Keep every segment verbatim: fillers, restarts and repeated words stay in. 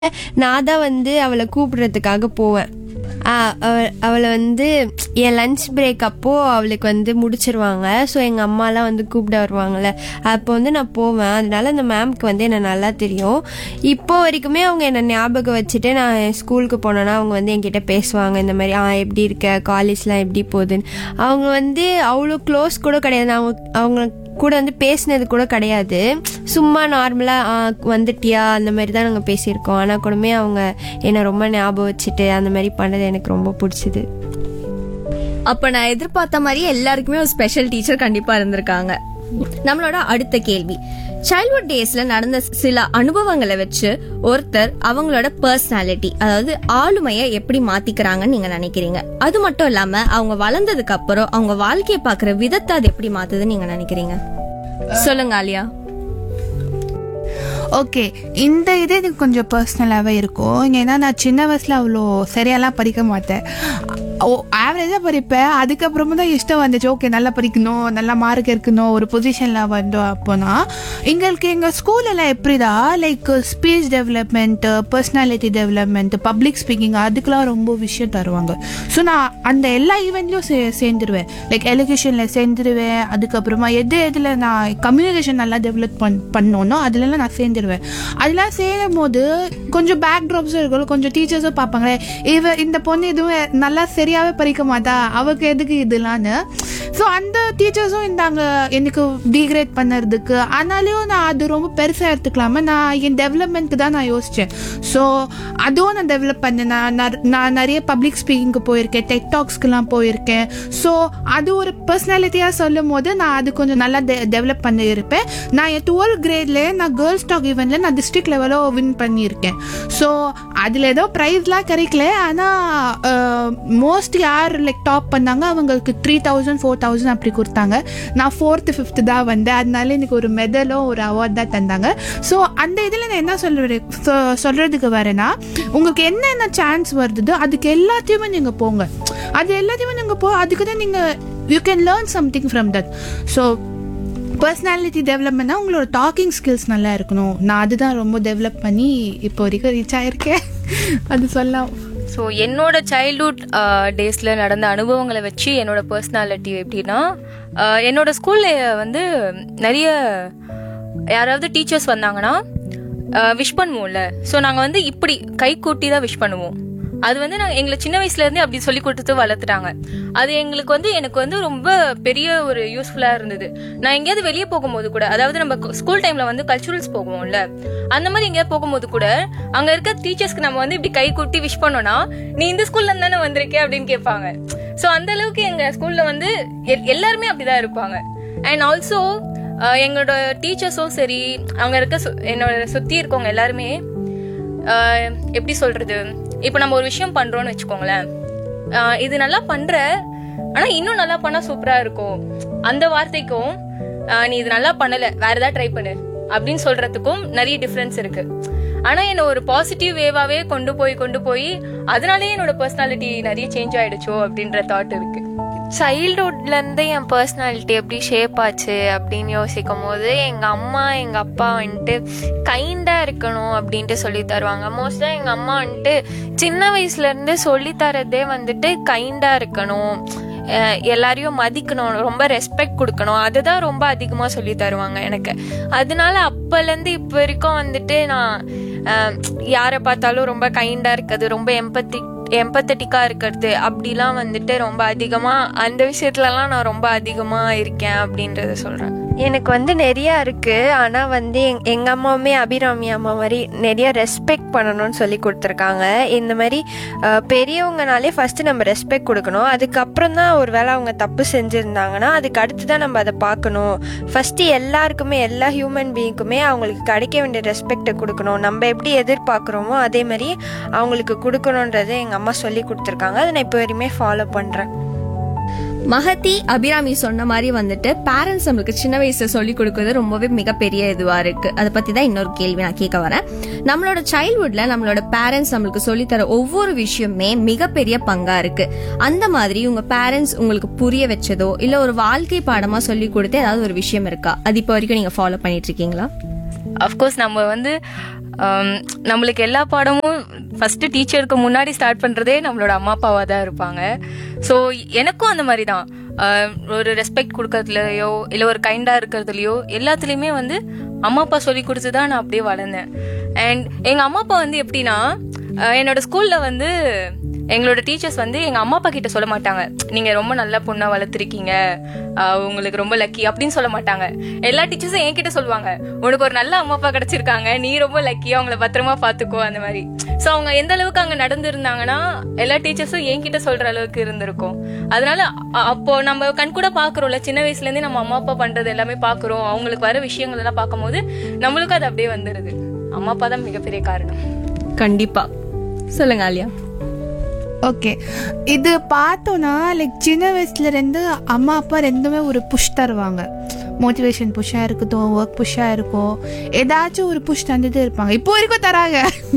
நான் தான் வந்து அவளை கூப்பிடுறதுக்காக போவேன். ஆ, அவ- அவளை வந்து என் லஞ்ச் பிரேக் அப்போ அவளுக்கு வந்து முடிச்சிருவாங்க. ஸோ எங்கள் அம்மாலாம் வந்து கூப்பிட வருவாங்கள்ல, அப்போ வந்து நான் போவேன். அதனால அந்த மேம்க்கு வந்து என்னை நல்லா தெரியும். இப்போ வரைக்குமே அவங்க என்னை ஞாபகம் வச்சுட்டு நான் ஸ்கூலுக்கு போனேன்னா அவங்க வந்து என்கிட்ட பேசுவாங்க, இந்த மாதிரி ஆ எப்படி இருக்க, காலேஜ்லாம் எப்படி போகுதுன்னு. அவங்க வந்து அவ்வளோ க்ளோஸ் கூட கிடையாது. நான் அவங்க அவங்க கூட வந்து பேசினது கூட கிடையாது. சும்மா நார்மலாக வந்துட்டியா அந்த மாதிரி தான் நாங்கள் பேசியிருக்கோம். ஆனால் கூடமே அவங்க என்னை ரொம்ப ஞாபகம் வச்சுட்டு அந்த மாதிரி பண்ணது எனக்கு ரொம்ப பிடிச்சிது. அப்ப நான் எதிர்பார்த்த மாதிரி எல்லாருக்குமே ஒரு ஸ்பெஷல் டீச்சர் கண்டிப்பா இருந்திருக்காங்க. நம்மளோட அடுத்த கேள்வி, சைல்ட்ஹுட் டேஸ்ல நடந்த சில அனுபவங்களை வச்சு ஒருத்தர் அவங்களோட பர்சனாலிட்டி, அதாவது ஆளுமையை எப்படி மாத்திக்கிறாங்கன்னு நீங்க நினைக்கிறீங்க? அது மட்டும் இல்லாம அவங்க வளர்ந்ததுக்கு அப்புறம் அவங்க வாழ்க்கையை பாக்குற விதத்தை அது எப்படி மாத்துதுன்னு நீங்க நினைக்கிறீங்க? சொல்லுங்க ஆலியா. ஓகே, இந்த இது எனக்கு கொஞ்சம் பர்சனலாகவே இருக்கும். ஏன்னா நான் சின்ன வயசில் அவ்வளோ சரியாலாம் படிக்க மாட்டேன். ஓ ஆவரேஜாக படிப்பேன். அதுக்கப்புறமா தான் இஷ்டம் வந்துச்சு, ஓகே நல்லா படிக்கணும், நல்லா மார்க் இருக்கணும், ஒரு பொசிஷனில் வந்தோம். அப்போனா எங்களுக்கு எங்கள் ஸ்கூலெல்லாம் எப்படிதா like speech development, personality development, public speaking, அதுக்கெலாம் ரொம்ப விஷயம் தருவாங்க. ஸோ நான் அந்த எல்லா ஈவெண்ட்லையும் சே சேர்ந்துருவேன் லைக் எலக்யூஷனில் சேர்ந்துருவேன். அதுக்கப்புறமா எது எதில் நான் கம்யூனிகேஷன் நல்லா டெவலப் பண் பண்ணோன்னோ அதுலலாம் நான் சேர்ந்துருவேன். அதெல்லாம் சேரும் போது கொஞ்சம் பேக் ட்ராப்ஸும் இருக்கும், கொஞ்சம் டீச்சர்ஸும் பார்ப்பாங்களே, இவ இந்த பொண்ணு எதுவும் நல்லா சரியாகவே படிக்க மாட்டா, அவருக்கு எதுக்கு இதெல்லான்னு. ஸோ அந்த டீச்சர்ஸும் இருந்தாங்க எனக்கு டிகிரேட் பண்ணுறதுக்கு. ஆனாலும் நான் அது ரொம்ப பெருசாக எடுத்துக்கலாமல் நான் என் டெவலப்மெண்ட்க்கு தான் நான் யோசித்தேன். ஸோ அதுவும் நான் டெவலப் பண்ணேன். நான் நர்- நான் நிறைய பப்ளிக் ஸ்பீக்கிங்க்கு போயிருக்கேன், டெக் டாக்ஸ்க்கெலாம் போயிருக்கேன். ஸோ அது ஒரு பர்சனாலிட்டியாக சொல்லும் போது நான் அது கொஞ்சம் நல்லா டெ டெவலப் பண்ணி இருப்பேன். நான் என் டுவெல்த் கிரேட்லேயே நான் கேர்ள்ஸ் டாக் ஈவெண்ட்டில் நான் டிஸ்ட்ரிக்ட் லெவலில் வின் பண்ணியிருக்கேன். ஸோ அதில் ஏதோ ப்ரைஸ்லாம் கிடைக்கல, ஆனால் மோஸ்ட் யார் லைக் டாப் பண்ணாங்க அவங்களுக்கு த்ரீ தௌசண்ட் ஃபோர் தௌசண்ட் அப்படி கொடுத்தாங்க. நான் ஃபோர்த்து ஃபிஃப்த்து தான் வந்தேன். அதனால எனக்கு ஒரு மெடலும் ஒரு அவார்ட் தான் தந்தாங்க. ஸோ அந்த இதில் நான் என்ன சொல்கிறேன் சொல்கிறதுக்கு வரேன்னா, உங்களுக்கு என்னென்ன சான்ஸ் வருதோ அதுக்கு எல்லாத்தையுமே நீங்கள் போங்க. அது எல்லாத்தையுமே நீங்கள் போ, அதுக்கு தான் நீங்கள் you can learn something from that. So personality டெவலப்மெண்ட்னா உங்களோட டாக்கிங் ஸ்கில்ஸ் நல்லா இருக்கணும். நான் அதுதான் ரொம்ப டெவலப் பண்ணி இப்போ வரைக்கும் ரீச் ஆகிருக்கேன். அது சொல்லலாம். ஸோ என்னோட சைல்ட்ஹுட் டேஸில் நடந்த அனுபவங்களை வச்சு என்னோட பர்சனாலிட்டி எப்படின்னா, ஆஹ் என்னோட ஸ்கூலில் வந்து நிறைய யாராவது டீச்சர்ஸ் வந்தாங்கன்னா விஷ் பண்ணுவோம்ல. ஸோ நாங்கள் வந்து இப்படி கை கூட்டி தான் விஷ் பண்ணுவோம். அது வந்து நாங்கள் எங்களை சின்ன வயசுலேருந்தே அப்படி சொல்லி கொடுத்து வளர்த்துட்டாங்க. அது எங்களுக்கு வந்து எனக்கு வந்து ரொம்ப பெரிய ஒரு யூஸ்ஃபுல்லாக இருந்தது. நான் எங்கேயாவது வெளியே போகும்போது கூட, அதாவது நம்ம ஸ்கூல் டைமில் வந்து கல்ச்சுரல்ஸ் போகுவோம்ல, அந்த மாதிரி எங்கேயாவது போகும்போது கூட அங்கே இருக்க டீச்சர்ஸ்க்கு நம்ம வந்து இப்படி கை கூட்டி விஷ் பண்ணோம்னா, நீ இந்த ஸ்கூல்ல தானே வந்திருக்கே அப்படின்னு கேட்பாங்க. ஸோ அந்த அளவுக்கு எங்கள் ஸ்கூலில் வந்து எல்- எல்லாருமே அப்படிதான் இருப்பாங்க. அண்ட் ஆல்சோ எங்களோட டீச்சர்ஸும் சரி, அங்கே இருக்க சு- என்னோட சுற்றி இருக்கவங்க எல்லாருமே ஆஹ் எப்படி சொல்றது, இப்போ நம்ம ஒரு விஷயம் பண்றோம்னு வச்சுக்கோங்களேன், ஆஹ் இது நல்லா பண்ற, ஆனா இன்னும் நல்லா பண்ணா சூப்பரா இருக்கும், அந்த வார்த்தைக்கும் ஆஹ் நீ இது நல்லா பண்ணல வேற ஏதாவது ட்ரை பண்ணு அப்படின்னு சொல்றதுக்கும் நிறைய டிஃபரன்ஸ் இருக்கு. ஆனா என்ன ஒரு பாசிட்டிவ் வேவாவே கொண்டு போய் கொண்டு போய் அதனாலேயே என்னோட பர்சனாலிட்டி நிறைய சேஞ்ச் ஆயிடுச்சோ அப்படின்ற தாட் இருக்கு. சைல்ட்ஹுட்லேருந்து என் பர்சனாலிட்டி எப்படி ஷேப் ஆச்சு அப்படின்னு யோசிக்கும் போது, எங்கள் அம்மா எங்கள் அப்பா வந்துட்டு கைண்டாக இருக்கணும் அப்படின்ட்டு சொல்லி தருவாங்க. மோஸ்ட்டாக எங்கள் அம்மா வந்துட்டு சின்ன வயசுலேருந்து சொல்லி தரதே வந்துட்டு கைண்டாக இருக்கணும், அஹ் எல்லாரையும் மதிக்கணும், ரொம்ப ரெஸ்பெக்ட் கொடுக்கணும், அதுதான் ரொம்ப அதிகமாக சொல்லி தருவாங்க எனக்கு. அதனால அப்போலேருந்து இப்போ வரைக்கும் வந்துட்டு நான் அஹ் யாரை பார்த்தாலும் ரொம்ப கைண்டாக இருக்கிறது, ரொம்ப எம்பத்தி எம்பத்தட்டிக்காக இருக்கிறது, அப்படிலாம் வந்துட்டு ரொம்ப அதிகமாக அந்த விஷயத்துலலாம் நான் ரொம்ப அதிகமாக இருக்கேன் அப்படின்றத சொல்கிறேன். எனக்கு வந்து நிறையா இருக்குது. ஆனால் வந்து எங் எங்கள் அம்மாவுமே அபிராமி அம்மா மாதிரி நிறைய ரெஸ்பெக்ட் பண்ணணும்னு சொல்லி கொடுத்துருக்காங்க. இந்த மாதிரி அஹ், பெரியவங்கனாலே ஃபஸ்ட்டு நம்ம ரெஸ்பெக்ட் கொடுக்கணும். அதுக்கப்புறம் தான் ஒரு வேளை அவங்க தப்பு செஞ்சுருந்தாங்கன்னா அதுக்கு அடுத்து தான் நம்ம அதை பார்க்கணும். ஃபஸ்ட்டு எல்லாருக்குமே, எல்லா ஹியூமன் பீயிங்க்குமே அவங்களுக்கு கிடைக்க வேண்டிய ரெஸ்பெக்டை கொடுக்கணும். நம்ம எப்படி எதிர்பார்க்குறோமோ அதே மாதிரி அவங்களுக்கு கொடுக்கணுன்றது எங்கள் அம்மா சொல்லி கொடுத்துருக்காங்க. அதை நான் இப்போ வரையுமே ஃபாலோ பண்ணுறேன். மகதி, அபிராமி சொன்ன மாதிரி வந்துட்டு பேரண்ட்ஸ் நம்மளுக்கு சின்ன வயசுல சொல்லி கொடுக்கறது ரொம்பவே மிகப்பெரிய இதுவா இருக்கு. அதை பத்தி தான் இன்னொரு கேள்வி நான் கேட்க வரேன். நம்மளோட சைல்ட்ஹுட்ல நம்மளோட பேரண்ட்ஸ் நம்மளுக்கு சொல்லி தர ஒவ்வொரு விஷயமே மிகப்பெரிய பங்கா இருக்கு. அந்த மாதிரி உங்க பேரண்ட்ஸ் உங்களுக்கு புரிய வச்சதோ இல்ல ஒரு வாழ்க்கை பாடமா சொல்லி கொடுத்து ஏதாவது ஒரு விஷயம் இருக்கா? அது இப்போ வரைக்கும் நீங்க ஃபாலோ பண்ணிட்டு இருக்கீங்களா? அஃப்கோர்ஸ் நம்ம வந்து நம்மளுக்கு எல்லா பாடமும் ஃபர்ஸ்ட் டீச்சருக்கு முன்னாடி ஸ்டார்ட் பண்றதே நம்மளோட அம்மா அப்பாவா தான் இருப்பாங்க. ஸோ எனக்கும் அந்த மாதிரி தான், ஒரு ரெஸ்பெக்ட் கொடுக்கறதுலயோ இல்லை ஒரு கைண்டா இருக்கிறதுலயோ எல்லாத்துலயுமே வந்து அம்மா அப்பா சொல்லி கொடுத்துதான் நான் அப்படியே வளர்ந்தேன். அண்ட் எங்க அம்மா அப்பா வந்து எப்படின்னா, என்னோட ஸ்கூல்ல வந்து எங்களோட டீச்சர்ஸ் வந்து எங்க அம்மா அப்பா கிட்ட சொல்ல மாட்டாங்க, நீங்க ரொம்ப நல்ல பொண்ணா வளர்த்துருக்கீங்க, உங்களுக்கு ரொம்ப லக்கி அப்படின்னு சொல்ல மாட்டாங்க. எல்லா டீச்சர்ஸும் என்கிட்ட சொல்லுவாங்க, உனக்கு ஒரு நல்ல அம்மா அப்பா கிடைச்சிருக்காங்க, நீ ரொம்ப லக்கி, அவங்கள பத்திரமா பாத்துக்கோ அந்த மாதிரி. ஸோ அவங்க எந்த அளவுக்கு அங்க நடந்திருந்தாங்கன்னா எல்லா டீச்சர்ஸும் என்கிட்ட சொல்ற அளவுக்கு இருந்திருக்கும். அதனால அப்போ நம்ம கண் கூட பாக்குறோம்ல, சின்ன வயசுல இருந்தே நம்ம அம்மா அப்பா பண்றது எல்லாமே பாக்குறோம், அவங்களுக்கு வர விஷயங்கள் எல்லாம் பார்க்கும் போது நம்மளுக்கும் அது அப்படியே வந்துருது. அம்மா அப்பா தான் மிகப்பெரிய காரணம். கண்டிப்பா. சொல்லுங்க ஆலியா. ஓகே, இது பார்த்தோன்னா லைக் சின்ன வயசுல இருந்து அம்மா அப்பா ரெண்டுமே ஒரு புஷ் தருவாங்க. மோட்டிவேஷன் புஷ்ஷாக இருக்கட்டும், ஒர்க் புஷ்ஷாக இருக்கும், ஏதாச்சும் ஒரு புஷ் தந்துட்டு இருப்பாங்க. இப்போ வரைக்கும் தராங்க,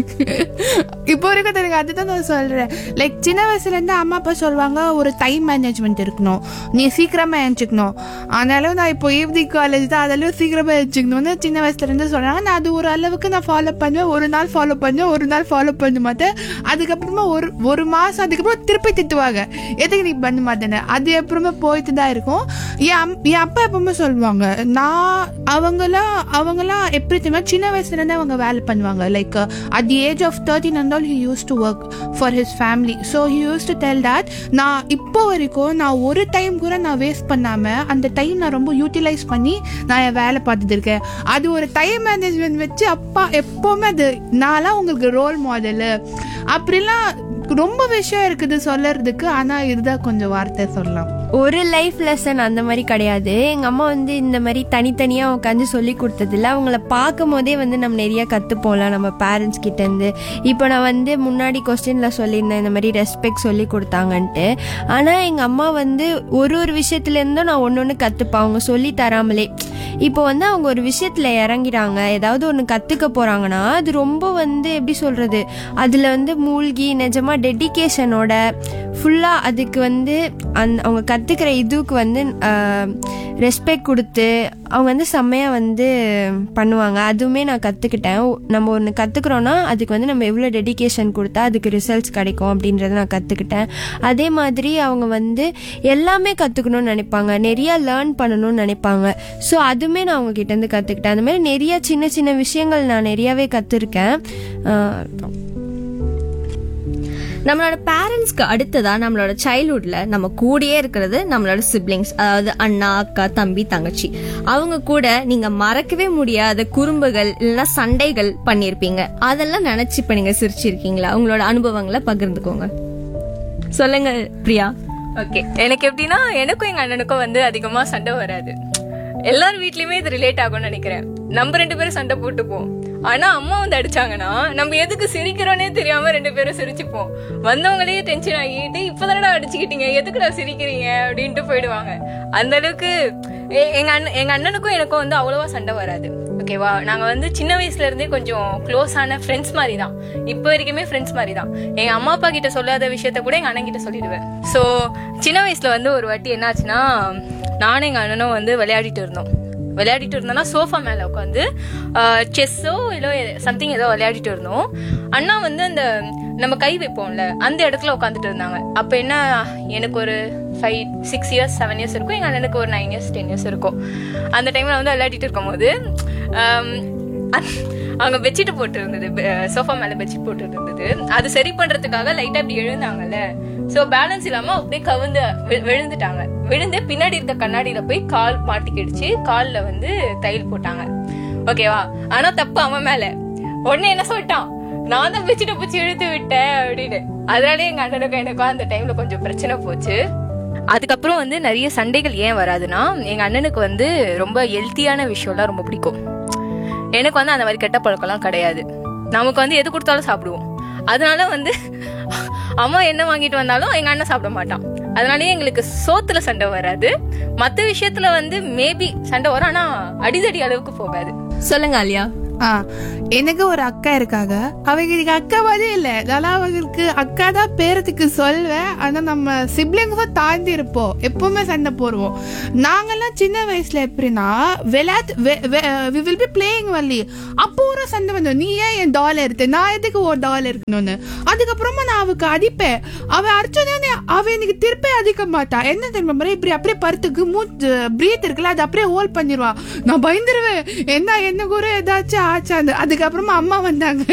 இப்போ வரைக்கும் தராங்க. அதுதான் நான் சொல்கிறேன். லைக் சின்ன வயசுலேருந்து அம்மா அப்பா சொல்லுவாங்க, ஒரு டைம் மேனேஜ்மெண்ட் இருக்கணும், நீ சீக்கிரமாக எழுச்சிக்கணும். ஆனாலும் நான் இப்போ ஈவினிங் காலேஜ் தான், அதெல்லாம் சீக்கிரமாக எழுச்சிக்கணும்னு சின்ன வயசுலேருந்து சொல்கிறாங்க. நான் அது ஒரு அளவுக்கு நான் ஃபாலோ பண்ணுவேன், ஒரு நாள் ஃபாலோ பண்ணுவேன், ஒரு நாள் ஃபாலோ பண்ண மாட்டேன். அதுக்கப்புறமா ஒரு ஒரு மாதம் அதுக்கப்புறம் திருப்பி திட்டுவாங்க, எதுக்கு நீ பண்ண மாட்டேன்னு. அது அப்புறமா போயிட்டு தான் இருக்கும். என் என் அப்பா எப்பவுமே சொல்லுவாங்க, நான் அவங்களாம் அவங்களாம் எப்படி தெரியுமா, சின்ன வயசுல இருந்து அவங்க வேலை பண்ணுவாங்க. Like at the age of thirteen and all he use to work for his family. So he use to tell that, நான் இப்போ வரைக்கும் நான் ஒரு டைம் கூட நான் வேஸ்ட் பண்ணாம அந்த டைம் நான் ரொம்ப யூட்டிலைஸ் பண்ணி நான் என் வேலை பார்த்துட்டு இருக்கேன். அது ஒரு டைம் மேனேஜ்மெண்ட் வச்சு அப்பா எப்பவுமே அது நான்லாம் உங்களுக்கு ரோல் மாடலு அப்படிலாம் ரொம்ப விஷயம் இருக்குது சொல்லறதுக்கு. ஆனா இதுதான் கொஞ்சம் வார்த்தை சொல்லலாம். ஒரு லைஃப் லெசன் அந்த மாதிரி கிடையாது. எங்க அம்மா வந்து இந்த மாதிரி தனித்தனியா உட்காந்து சொல்லி கொடுத்தது இல்லை. அவங்கள பார்க்கும் போதே வந்து நம்ம நிறைய கத்துப்போம்ல நம்ம பேரண்ட்ஸ் கிட்ட இருந்து. இப்போ நான் வந்து முன்னாடி கொஸ்டின்ல சொல்லியிருந்தேன் இந்த மாதிரி ரெஸ்பெக்ட் சொல்லி கொடுத்தாங்கன்ட்டு. ஆனா எங்க அம்மா வந்து ஒரு ஒரு விஷயத்துல இருந்தும் நான் ஒன்னு ஒண்ணு கத்துப்பேன், அவங்க சொல்லி தராமலே. இப்போ வந்து அவங்க ஒரு விஷயத்துல இறங்கிறாங்க, ஏதாவது ஒன்று கத்துக்க போறாங்கன்னா அது ரொம்ப வந்து எப்படி சொல்றது, அதுல வந்து மூழ்கி நிஜமா டெடிகேஷனோட ஃபுல்லா அதுக்கு வந்து அந் அவங்க கத்துக்கிற இதுக்கு வந்து ரெஸ்பெக்ட் கொடுத்து அவங்க வந்து செம்மையா வந்து பண்ணுவாங்க. அதுவுமே நான் கத்துக்கிட்டேன். நம்ம ஒன்று கத்துக்கிறோம்னா அதுக்கு வந்து நம்ம எவ்வளோ டெடிகேஷன் கொடுத்தா அதுக்கு ரிசல்ட்ஸ் கிடைக்கும் அப்படின்றத நான் கத்துக்கிட்டேன். அதே மாதிரி அவங்க வந்து எல்லாமே கத்துக்கணும்னு நினைப்பாங்க, நிறைய லேர்ன் பண்ணணும்னு நினைப்பாங்க. ஸோ அதுவுமே நான் அவங்க கிட்ட இருந்து கத்துக்கிட்டேன். அந்த மாதிரி நிறைய சின்ன சின்ன விஷயங்கள் நான் நிறையவே கத்துருக்கேன். நம்மளோட பேரண்ட்ஸ்க்கு அடுத்ததா நம்மளோட சைல்ட்ஹுட்ல நம்ம கூடயே இருக்கிறது நம்மளோட சிப்ளிங்ஸ், அதாவது அண்ணா, அக்கா, தம்பி, தங்கச்சி. அவங்க கூட நீங்க மறக்கவே முடியாத குறும்புகள் இல்லைன்னா சண்டைகள் பண்ணிருப்பீங்க. அதெல்லாம் நினைச்சு இப்ப நீங்க சிரிச்சிருக்கீங்களா? உங்களோட அனுபவங்களை பகிர்ந்துக்கோங்க. சொல்லுங்க பிரியா. ஓகே, எனக்கு எப்படின்னா, எனக்கும் எங்க அண்ணனுக்கும் வந்து அதிகமா சண்டை வராது. எல்லார் வீட்லயுமே இது ரிலேட் ஆகும்னு நினைக்கிறேன். நம்ம ரெண்டு பேரும் சண்டை போட்டுப்போம். ஆனா அம்மா வந்து அடிச்சாங்கன்னா நம்ம எதுக்கு சிரிக்கிறோன்னே தெரியாம ரெண்டு பேரும் சிரிச்சுப்போம். வந்தவங்களே டென்ஷன் ஆகிட்டு, இப்பதானடா அடிச்சுக்கிட்டீங்க, எதுக்குடா சிரிக்கிறீங்க அப்படின்ட்டு போயிடுவாங்க. அந்த அளவுக்கு எங்க அண்ணன் எங்க அண்ணனுக்கும் எனக்கும் வந்து அவ்வளவா சண்டை வராது. ஓகேவா? நாங்க வந்து சின்ன வயசுல இருந்தே கொஞ்சம் க்ளோஸான ஃப்ரெண்ட்ஸ் மாதிரி தான், இப்போ வரைக்குமே ஃப்ரெண்ட்ஸ் மாதிரி தான். எங்க அம்மா அப்பா கிட்ட சொல்லாத விஷயத்த கூட எங்க அண்ணன் கிட்ட சொல்லிடுவேன். ஸோ சின்ன வயசுல வந்து ஒரு வாட்டி என்ன ஆச்சுன்னா, நானும் எங்க அண்ணனும் வந்து விளையாடிட்டு இருந்தோம். விளையாடிட்டு இருந்தோம்னா சோஃபா மேல உட்காந்து செஸ்ஸோ இல்லை சம்திங் ஏதோ விளையாடிட்டு இருந்தோம். அண்ணா வந்து அந்த நம்ம கை வைப்போம்ல அந்த இடத்துல உட்காந்துட்டு இருந்தாங்க. அப்ப என்ன, எனக்கு ஒரு five six years seven years இருக்கும், எங்க அண்ணனுக்கு ஒரு நைன் இயர்ஸ் டென் இயர்ஸ் இருக்கும். அந்த டைம்ல வந்து விளையாடிட்டு இருக்கும் போது அவங்க பெட்ஷீட் போட்டு இருந்தது, சோஃபா மேல பெட்ஷீட் போட்டு இருந்தது. அது சரி பண்றதுக்காக லைட்டா அப்படி எழுந்தாங்கல்ல, சோ பேலன்ஸ் இல்லாம அப்படியே கவுந்து விழுந்துட்டாங்க. விழுந்து பின்னாடி இருக்க கண்ணாடியில போய் கால் மாட்டிக்கிடுச்சு, கால்ல வந்து தையல் போட்டாங்க. ஓகேவா? ஆனா தப்பு அவன் மேல. உடனே என்ன சொல்லிட்டான், நான் தான் பெட்ஷீட்டை பிடிச்சி இழுத்து விட்டேன் அப்படின்னு. அதனாலே எங்க அண்ணனுக்கும் எனக்கும் அந்த டைம்ல கொஞ்சம் பிரச்சனை போச்சு. அதுக்கப்புறம் வந்து நிறைய சண்டைகள் ஏன் வராதுன்னா, எங்க அண்ணனுக்கு வந்து ரொம்ப ஹெல்த்தியான விஷயம்லாம் ரொம்ப பிடிக்கும். எனக்கு வந்து அந்த மாதிரி கெட்ட பழக்கம்லாம் கிடையாது. நமக்கு வந்து எது கொடுத்தாலும் சாப்பிடுவோம். அதனால வந்து அம்மா என்ன வாங்கிட்டு வந்தாலும் எங்க அண்ணன் சாப்பிட மாட்டான். அதனாலயே எங்களுக்கு சோத்துல சண்டை வராது. மத்த விஷயத்துல வந்து மேபி சண்டை வரும், ஆனா அடிதடி அளவுக்கு போகாது. சொல்லுங்க ஆலியா. ஆ எனக்கு ஒரு அக்கா இருக்காங்க. அவங்க எனக்கு அக்கா மாதிரி இல்லை, அதெல்லாம் அவங்களுக்கு அக்கா தான் பேரத்துக்கு சொல்வேன். ஆனால் நம்ம சிப்ளிங்ஸும் தாண்டி இருப்போம், எப்பவுமே சண்டை போடுவோம். நாங்கெல்லாம் சின்ன வயசுல எப்படின்னா விளையாட்டு we will be playing Valli, அப்போ ஒரு சண்டை வந்தோம், நீ ஏன் என் டால் எடுத்து, நான் எதுக்கு ஒரு டால் இருக்கணும்னு. அதுக்கப்புறமா நான் அவளுக்கு அடிப்பேன், அவன் அடிச்சோடனே அவன் எனக்கு திருப்பி அடிக்க மாட்டா. என்ன தெரியுமா, இப்படி அப்படியே பருத்துக்கு மூச்சு பிரீத் இருக்குல்ல, அது அப்படியே ஹோல்ட் பண்ணிடுவா. நான் பயந்துருவேன், என்ன என்ன கூட ஏதாச்சும் ஆச்சாந்து. அதுக்கப்புறமா அம்மா வந்தாங்க,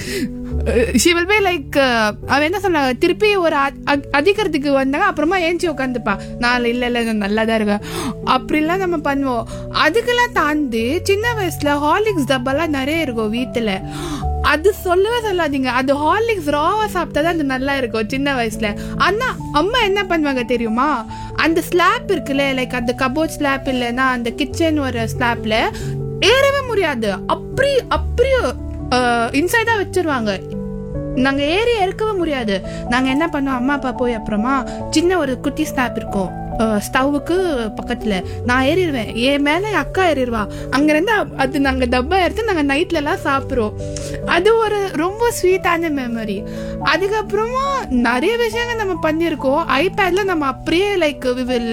she will be like அவ என்ன சொன்னாங்க, திருப்பி ஒரு அதிகறதுக்கு வந்தாங்க. அப்புறமா ஏஞ்சி உட்காந்துப்பா, நான் இல்ல இல்ல நல்லாதான் இருக்கேன். அப்படிலாம் நம்ம பண்ணுவோம். அதுக்கெல்லாம் தாண்டி சின்ன வயசுல ஹார்லிக்ஸ் டப்பாலாம் நிறைய இருக்கும் வீட்டுல. அது சொல்லவே சொல்லாதீங்க, அது ஹார்லிக்ஸ் ராவா சாப்பிட்டாதான் அது நல்லா இருக்கும் சின்ன வயசுல. ஆனா அம்மா என்ன பண்ணுவாங்க தெரியுமா, அந்த ஸ்லாப் இருக்குல்ல, லைக் அந்த கபோர்ட் ஸ்லாப் இல்லைன்னா அந்த கிச்சன் ஒரு ஸ்லாப்ல ஏறவே முடியாது, அப்படி அப்படியே இன்சைடா வச்சிருவாங்க. நாங்க ஏறி இறக்கவே முடியாது. நாங்க என்ன பண்ணுவோம், அம்மா அப்பா போய் அப்புறமா சின்ன ஒரு குட்டி ஸ்லாப் இருக்கும் ஸ்டவ்வுக்கு பக்கத்துல, நான் ஏறிடுவேன், என் மேல அக்கா ஏறிடுவா. அங்க இருந்து அது நாங்க டப்பா எடுத்து நாங்க நைட்ல எல்லாம் சாப்பிடுறோம். அது ஒரு ரொம்ப ஸ்வீட்டான மெமரி. அதுக்கப்புறமா நிறைய விஷயங்கள் நம்ம பண்ணிருக்கோம். ஐபேட்ல நம்ம அப்படியே லைக்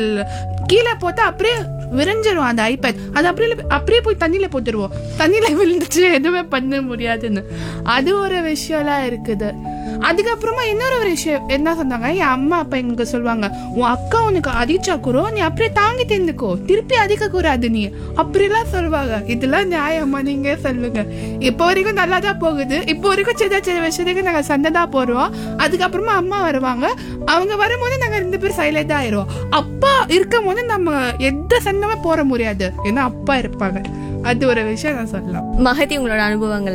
கீழே போட்டா அப்படியே விரைஞ்சிரும் அந்த ஐபேட், அது அப்படியே அப்படியே போய் தண்ணியில போட்டுருவோம், தண்ணியில விழுந்துச்சு, எதுவுமே பண்ண முடியாதுன்னு. அது ஒரு விஷயம்லாம் இருக்குது. அதுக்கப்புறமா இன்னொரு ஒரு விஷயம் என்ன சொன்னாங்க, என் அம்மா அப்பா எங்களுக்கு சொல்லுவாங்க, உன் அக்கா உனக்கு அடிச்சா கூட நீ அப்படியே தாங்கி தெரிந்துக்கோ, திருப்பி அடிக்க கூடாது நீ, அப்படிலாம் சொல்லுவாங்க. இதெல்லாம் நியாயமா நீங்க சொல்லுங்க. இப்போ வரைக்கும் நல்லா தான் போகுது. இப்போ வரைக்கும் சின்ன சின்ன விஷயத்துக்கு நாங்க சண்டை தான் போடுவோம். அதுக்கப்புறமா அம்மா வருவாங்க, அவங்க வரும்போது நாங்க ரெண்டு பேரும் சைலண்டா ஆயிடுவோம். அப்பா இருக்கும் போது நம்ம எந்த சண்டைமே போட முடியாது, ஏன்னா அப்பா இருப்பாங்க. அது ஒரு விஷயம் நான் சொல்லலாம். மகதி, உங்களோட அனுபவங்கள்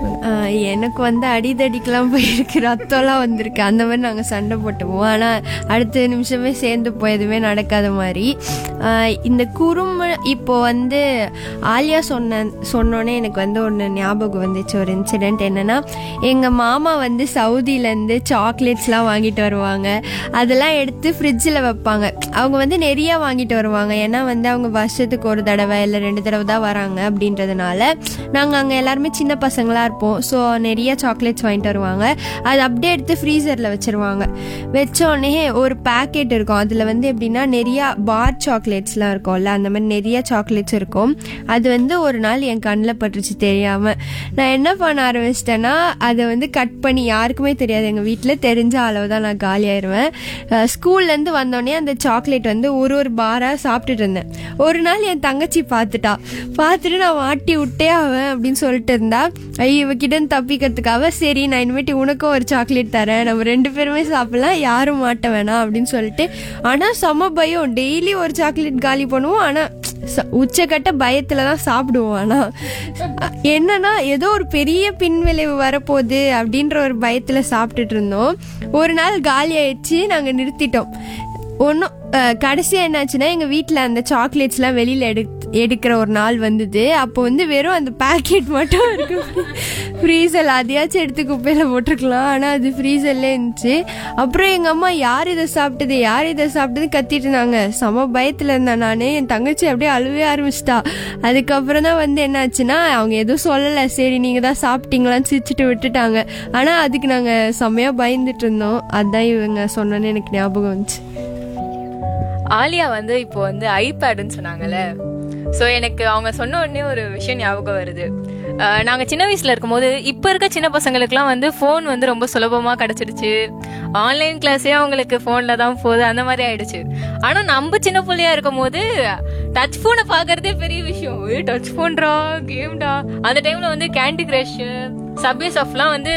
எனக்கு வந்து அடிதடிக்கெல்லாம் போயிருக்கு, ரத்தம்லாம் வந்திருக்கு, அந்த மாதிரி நாங்கள் சண்டை போட்டுவோம். ஆனால் அடுத்த நிமிஷமே சேர்ந்து போய் எதுவுமே நடக்காத மாதிரி. இந்த குறும்பு இப்போ வந்து ஆலியா சொன்ன சொன்னோன்னே எனக்கு வந்து ஒன்று ஞாபகம் வந்துச்சு, ஒரு இன்சிடெண்ட். என்னன்னா, எங்கள் மாமா வந்து சவுதியிலேருந்து சாக்லேட்ஸ்லாம் வாங்கிட்டு வருவாங்க, அதெல்லாம் எடுத்து ஃப்ரிட்ஜில் வைப்பாங்க. அவங்க வந்து நிறைய வாங்கிட்டு வருவாங்க, ஏன்னா வந்து அவங்க வருஷத்துக்கு ஒரு தடவை இல்லை ரெண்டு தடவை தான் வராங்க அப்படின்றதுனால. நாங்கள் அங்கே எல்லாருமே சின்ன பசங்களாக இருப்போம், ஸோ நிறைய சாக்லேட்ஸ் வாங்கிட்டு வருவாங்க. அது அப்படியே எடுத்து ஃப்ரீசரில் வச்சுருவாங்க. வச்சோடனே ஒரு பேக்கெட் இருக்கும், அதில் வந்து எப்படின்னா நிறையா பார் சாக்லேட்ஸ்லாம் இருக்கும்ல, அந்த மாதிரி நிறைய சாக்லேட்ஸ் இருக்கும். அது வந்து ஒரு நாள் என் கண்ணில் பட்டுருச்சு தெரியாமல். நான் என்ன பண்ண ஆரம்பிச்சிட்டேன்னா, அதை வந்து கட் பண்ணி, யாருக்குமே தெரியாது, எங்கள் வீட்டில் தெரிஞ்ச அளவு தான் நான் காலியாயிருவேன். ஸ்கூல்லேருந்து வந்தோடனே அந்த சாக்லேட் வந்து ஒரு ஒரு பாராக சாப்பிட்டுட்டு இருந்தேன். ஒரு நாள் என் தங்கச்சி பார்த்துட்டா, பார்த்துட்டு நான் மாட்டி விட்டே அவன் அப்படின்னு சொல்லிட்டு இருந்தா. ஐயோ, இவகிட்ட தப்பிக்கிறதுக்காக சரி நான் இனிமேட்டு உனக்கும் ஒரு சாக்லேட் தரேன், நம்ம ரெண்டு பேருமே சாப்பிடலாம், யாரும் மாட்ட வேணாம் அப்படின்னு சொல்லிட்டு. ஆனால் செம பயம், டெய்லி ஒரு சாக்லேட் காலி பண்ணுவோம். ஆனால் உச்சக்கட்ட பயத்துல தான் சாப்பிடுவோம். ஆனா என்னன்னா, ஏதோ ஒரு பெரிய பின்விளைவு வரப்போகுது அப்படின்ற ஒரு பயத்துல சாப்பிட்டுட்டு இருந்தோம். ஒரு நாள் காலி ஆயிடுச்சு, நாங்க நிறுத்திட்டோம். ஒன்றும் கடைசியாக என்னாச்சுன்னா, எங்கள் வீட்டில் அந்த சாக்லேட்ஸ்லாம் வெளியில் எடு எடுக்கிற ஒரு நாள் வந்தது. அப்போ வந்து வெறும் அந்த பேக்கெட் மட்டும் இருக்கு ஃப்ரீசர், அதையாச்சும் எடுத்து குப்பையில் போட்டிருக்கலாம், ஆனால் அது ஃப்ரீசர்லேயே இருந்துச்சு. அப்புறம் எங்கள் அம்மா யார் இதை சாப்பிட்டது யார் இதை சாப்பிட்டது கத்திட்டு இருந்தாங்க. செம பயத்தில் இருந்தேன் நான். என் தங்கச்சி அப்படியே அழுவே ஆரம்பிச்சிட்டா. அதுக்கப்புறம் தான் வந்து என்னாச்சுன்னா, அவங்க எதுவும் சொல்லலை, சரி நீங்கள் தான் சாப்பிட்டீங்களான்னு சிரிச்சுட்டு விட்டுட்டாங்க. ஆனால் அதுக்கு நாங்கள் செம்மையாக பயந்துட்டு இருந்தோம். அதுதான் இவங்க சொன்னோன்னு எனக்கு ஞாபகம் வந்துச்சு. ஆலியா வந்து இப்போ வந்து ஐபேடுன்னு சொன்னாங்கல்ல, ஸோ எனக்கு அவங்க சொன்ன உடனே ஒரு விஷயம் ஞாபகம் வருது. நாங்கள் சின்ன வயசில் இருக்கும்போது, இப்போ இருக்க சின்ன பசங்களுக்குலாம் வந்து ஃபோன் வந்து ரொம்ப சுலபமாக கிடச்சிடுச்சு, ஆன்லைன் கிளாஸே அவங்களுக்கு ஃபோனில் தான் போகுது, அந்த மாதிரி ஆயிடுச்சு. ஆனால் நம்ம சின்ன பிள்ளையா இருக்கும் போது டச் ஃபோனை பார்க்கறதே பெரிய விஷயம். ஏ டச் ஃபோன்டா, கேம்டா. அந்த டைமில் வந்து கேண்டி கிரஷ், சப்வே சஃப்லாம் வந்து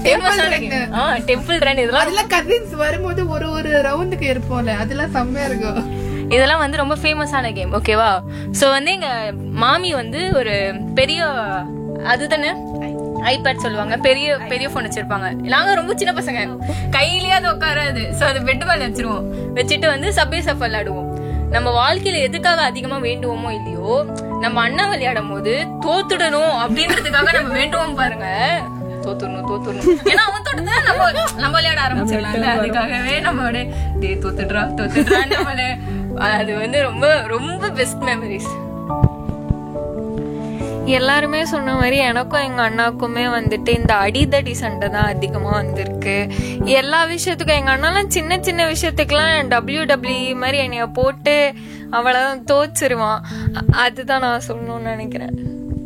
டெம்பிள் ரன், இதெல்லாம் கசின்ஸ் வரும்போது ஒரு ஒரு ரவுண்டுக்கு இருப்போம்ல, அதெல்லாம் செம்மையா இருக்கும். இதெல்லாம் வந்து ரொம்ப ஃபேமஸான கேம், ஓகேவா? ஸோ வந்து எங்க மாமி வந்து ஒரு பெரிய, அதுதானே ஐபேட் சொல்லுவாங்க, பெரிய பெரிய போன் வச்சிருப்பாங்க. நாங்க ரொம்ப சின்ன பசங்க, கையிலேயே அது உட்காராது. ஸோ அது பெட் மேல வச்சிருவோம், வச்சுட்டு வந்து சப்வே சஃப் விளையாடுவோம். நம்ம வாழ்க்கையில எதுக்காக அதிகமா வேண்டுவோமோ இல்லையோ, நம்ம அண்ணா விளையாடும் போது தோத்துடணும் அப்படின்றதுக்காக நம்ம வேண்டுவோம் பாருங்க, தோத்துடணும் தோத்துடணும். ஏன்னா அவன் தோட்டத்தை நம்ம நம்ம விளையாட ஆரம்பிச்சிடலாம்ல, அதுக்காகவே நம்மளோட டே தோத்துடுறா தோத்துடுறா நம்மள. அது வந்து ரொம்ப ரொம்ப பெஸ்ட் மெமரிஸ். எல்லாருமே சொன்ன மாதிரி எனக்கும் எங்கள் அண்ணாக்குமே வந்துட்டு இந்த அடிதடி சண்டை தான் அதிகமாக வந்திருக்கு. எல்லா விஷயத்துக்கும் எங்கள் அண்ணாலாம் சின்ன சின்ன விஷயத்துக்கெல்லாம் டபிள்யூ டபிள்யூ மாதிரி என்னைய போட்டு அவ்வளோதான் தோச்சிருவான். அதுதான் நான் சொல்லணும்னு நினைக்கிறேன்.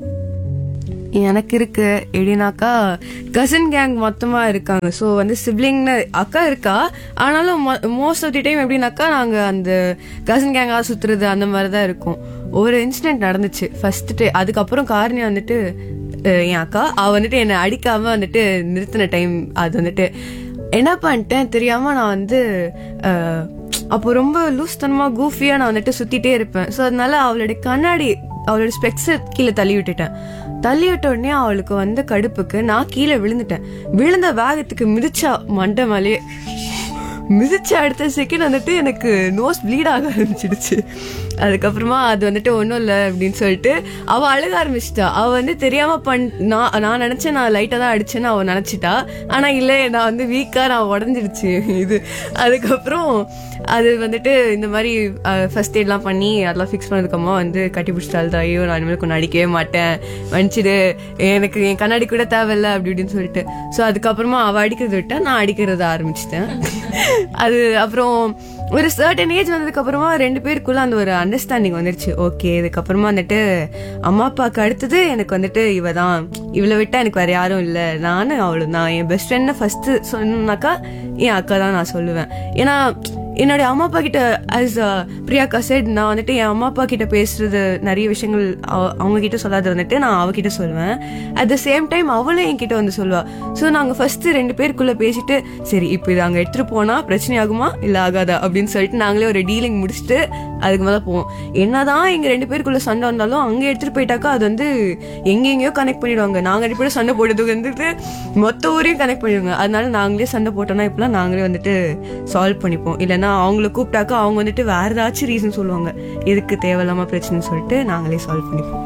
எனக்கு இருக்கு எப்படின்னாக்கா கசின் கேங் மொத்தமா இருக்காங்க. ஸோ வந்து சிப்ளிங்னு அக்கா இருக்கா, ஆனாலும் மோஸ்ட் ஆஃப் தி டைம் எப்படின்னாக்கா நாங்க அந்த கசின் கேங்காக சுத்துறது அந்த மாதிரி தான் இருக்கும். ஒரு இன்சிடென்ட் நடந்துச்சு ஃபர்ஸ்ட் டே. அதுக்கப்புறம் காரணி வந்துட்டு என் அக்கா அவ வந்துட்டு என்னை அடிக்காம வந்துட்டு நிறுத்தின டைம். அது வந்துட்டு என்ன பண்ணிட்டேன் தெரியாம நான் வந்து அப்போ ரொம்ப லூஸ் தனமா கூஃபியா நான் வந்துட்டு சுத்திட்டே இருப்பேன். ஸோ அதனால அவளுடைய கண்ணாடி அவளோட ஸ்பெக்ஸை கீழே தள்ளி விட்டுட்டேன். தள்ளி விட்ட உடனே அவளுக்கு வந்து கடுப்புக்கு நான் கீழே விழுந்துட்டேன். விழுந்த வேகத்துக்கு மிதிச்சா மண்டை மேலேயே மிதிச்ச அடுத்த செகண்ட் வந்துட்டு எனக்கு நோஸ் ப்ளீட் ஆக ஆரம்பிச்சிடுச்சு. அதுக்கப்புறமா அது வந்துட்டு ஒன்றும் இல்லை அப்படின்னு சொல்லிட்டு அவள் அழுக ஆரம்பிச்சிட்டா. அவள் வந்து தெரியாம பண் நான் நான் நினச்சேன் நான் லைட்டாக தான் அடிச்சேன்னு அவள் நினச்சிட்டா. ஆனால் இல்லை, நான் வந்து வீக்காக நான் உடஞ்சிடுச்சு இது. அதுக்கப்புறம் அது வந்துட்டு இந்த மாதிரி ஃபர்ஸ்ட் எய்ட்லாம் பண்ணி அதெல்லாம் ஃபிக்ஸ் பண்ணதுக்கம்மா வந்து கட்டி பிடிச்சிட்டால் தான், ஐயோ நான் இனிமேல் கொஞ்சம் அடிக்கவே மாட்டேன், மன்னிச்சிடு, எனக்கு என் கண்ணாடி கூட தேவையில்லை அப்படி இப்படின்னு சொல்லிட்டு. ஸோ அதுக்கப்புறமா அவள் அடிக்கிறத விட்டா நான் அடிக்கிறத ஆரம்பிச்சிட்டேன். அது அப்புறம் ஒரு சர்டன் ஏஜ் வந்ததுக்கு அப்புறமா ரெண்டு பேருக்குள்ள அந்த ஒரு அண்டர்ஸ்டாண்டிங் வந்துருச்சு. ஓகே, இதுக்கப்புறமா வந்துட்டு அம்மா அப்பாவுக்கு அடுத்தது எனக்கு வந்துட்டு இவ தான், இவளை விட்டா எனக்கு வேற யாரும் இல்லை, நானும் அவளும் தான். என் பெஸ்ட் ஃப்ரெண்ட் ஃபர்ஸ்ட் சொன்னாக்கா என் அக்கா தான் நான் சொல்லுவேன். ஏன்னா என்னுடைய அம்மா அப்பா கிட்ட ஆஸ் பிரியாக்கா செட் நான் வந்துட்டு என் அம்மா அப்பா கிட்ட பேசுறது நிறைய விஷயங்கள் அவங்க கிட்ட சொல்லாத வந்துட்டு நான் அவகிட்ட சொல்லுவேன். அட் த சேம் டைம் அவளும் என்கிட்ட வந்து சொல்லுவா. ஸோ நாங்கள் ஃபர்ஸ்ட் ரெண்டு பேருக்குள்ள பேசிட்டு சரி இப்போ இது அங்கே எடுத்துட்டு போனா பிரச்சனை ஆகுமா இல்லை ஆகாதா அப்படின்னு சொல்லிட்டு நாங்களே ஒரு டீலிங் முடிச்சுட்டு அதுக்கு மேலே போவோம். என்னதான் எங்க ரெண்டு பேருக்குள்ள சண்டை வந்தாலும் அங்கே எடுத்துட்டு போயிட்டாக்கா அது வந்து எங்கெங்கயோ கனெக்ட் பண்ணிடுவாங்க. நாங்கள் ரெண்டு பேரும் சண்டை போட்டதுக்கு வந்துட்டு மொத்த ஊரையும் கனெக்ட் பண்ணிடுவாங்க. அதனால நாங்களே சண்டை போட்டோம்னா இப்பெல்லாம் நாங்களே வந்துட்டு சால்வ் பண்ணிப்போம். இல்லைன்னா அவங்கள கூப்பிட்டாக்கா அவங்க வந்துட்டு வேற ஏதாச்சும் ரீசன் சொல்லுவாங்க, எதுக்கு தேவையில்லாம பிரச்சனைன்னு சொல்லிட்டு நாங்களே சால்வ் பண்ணிப்போம்.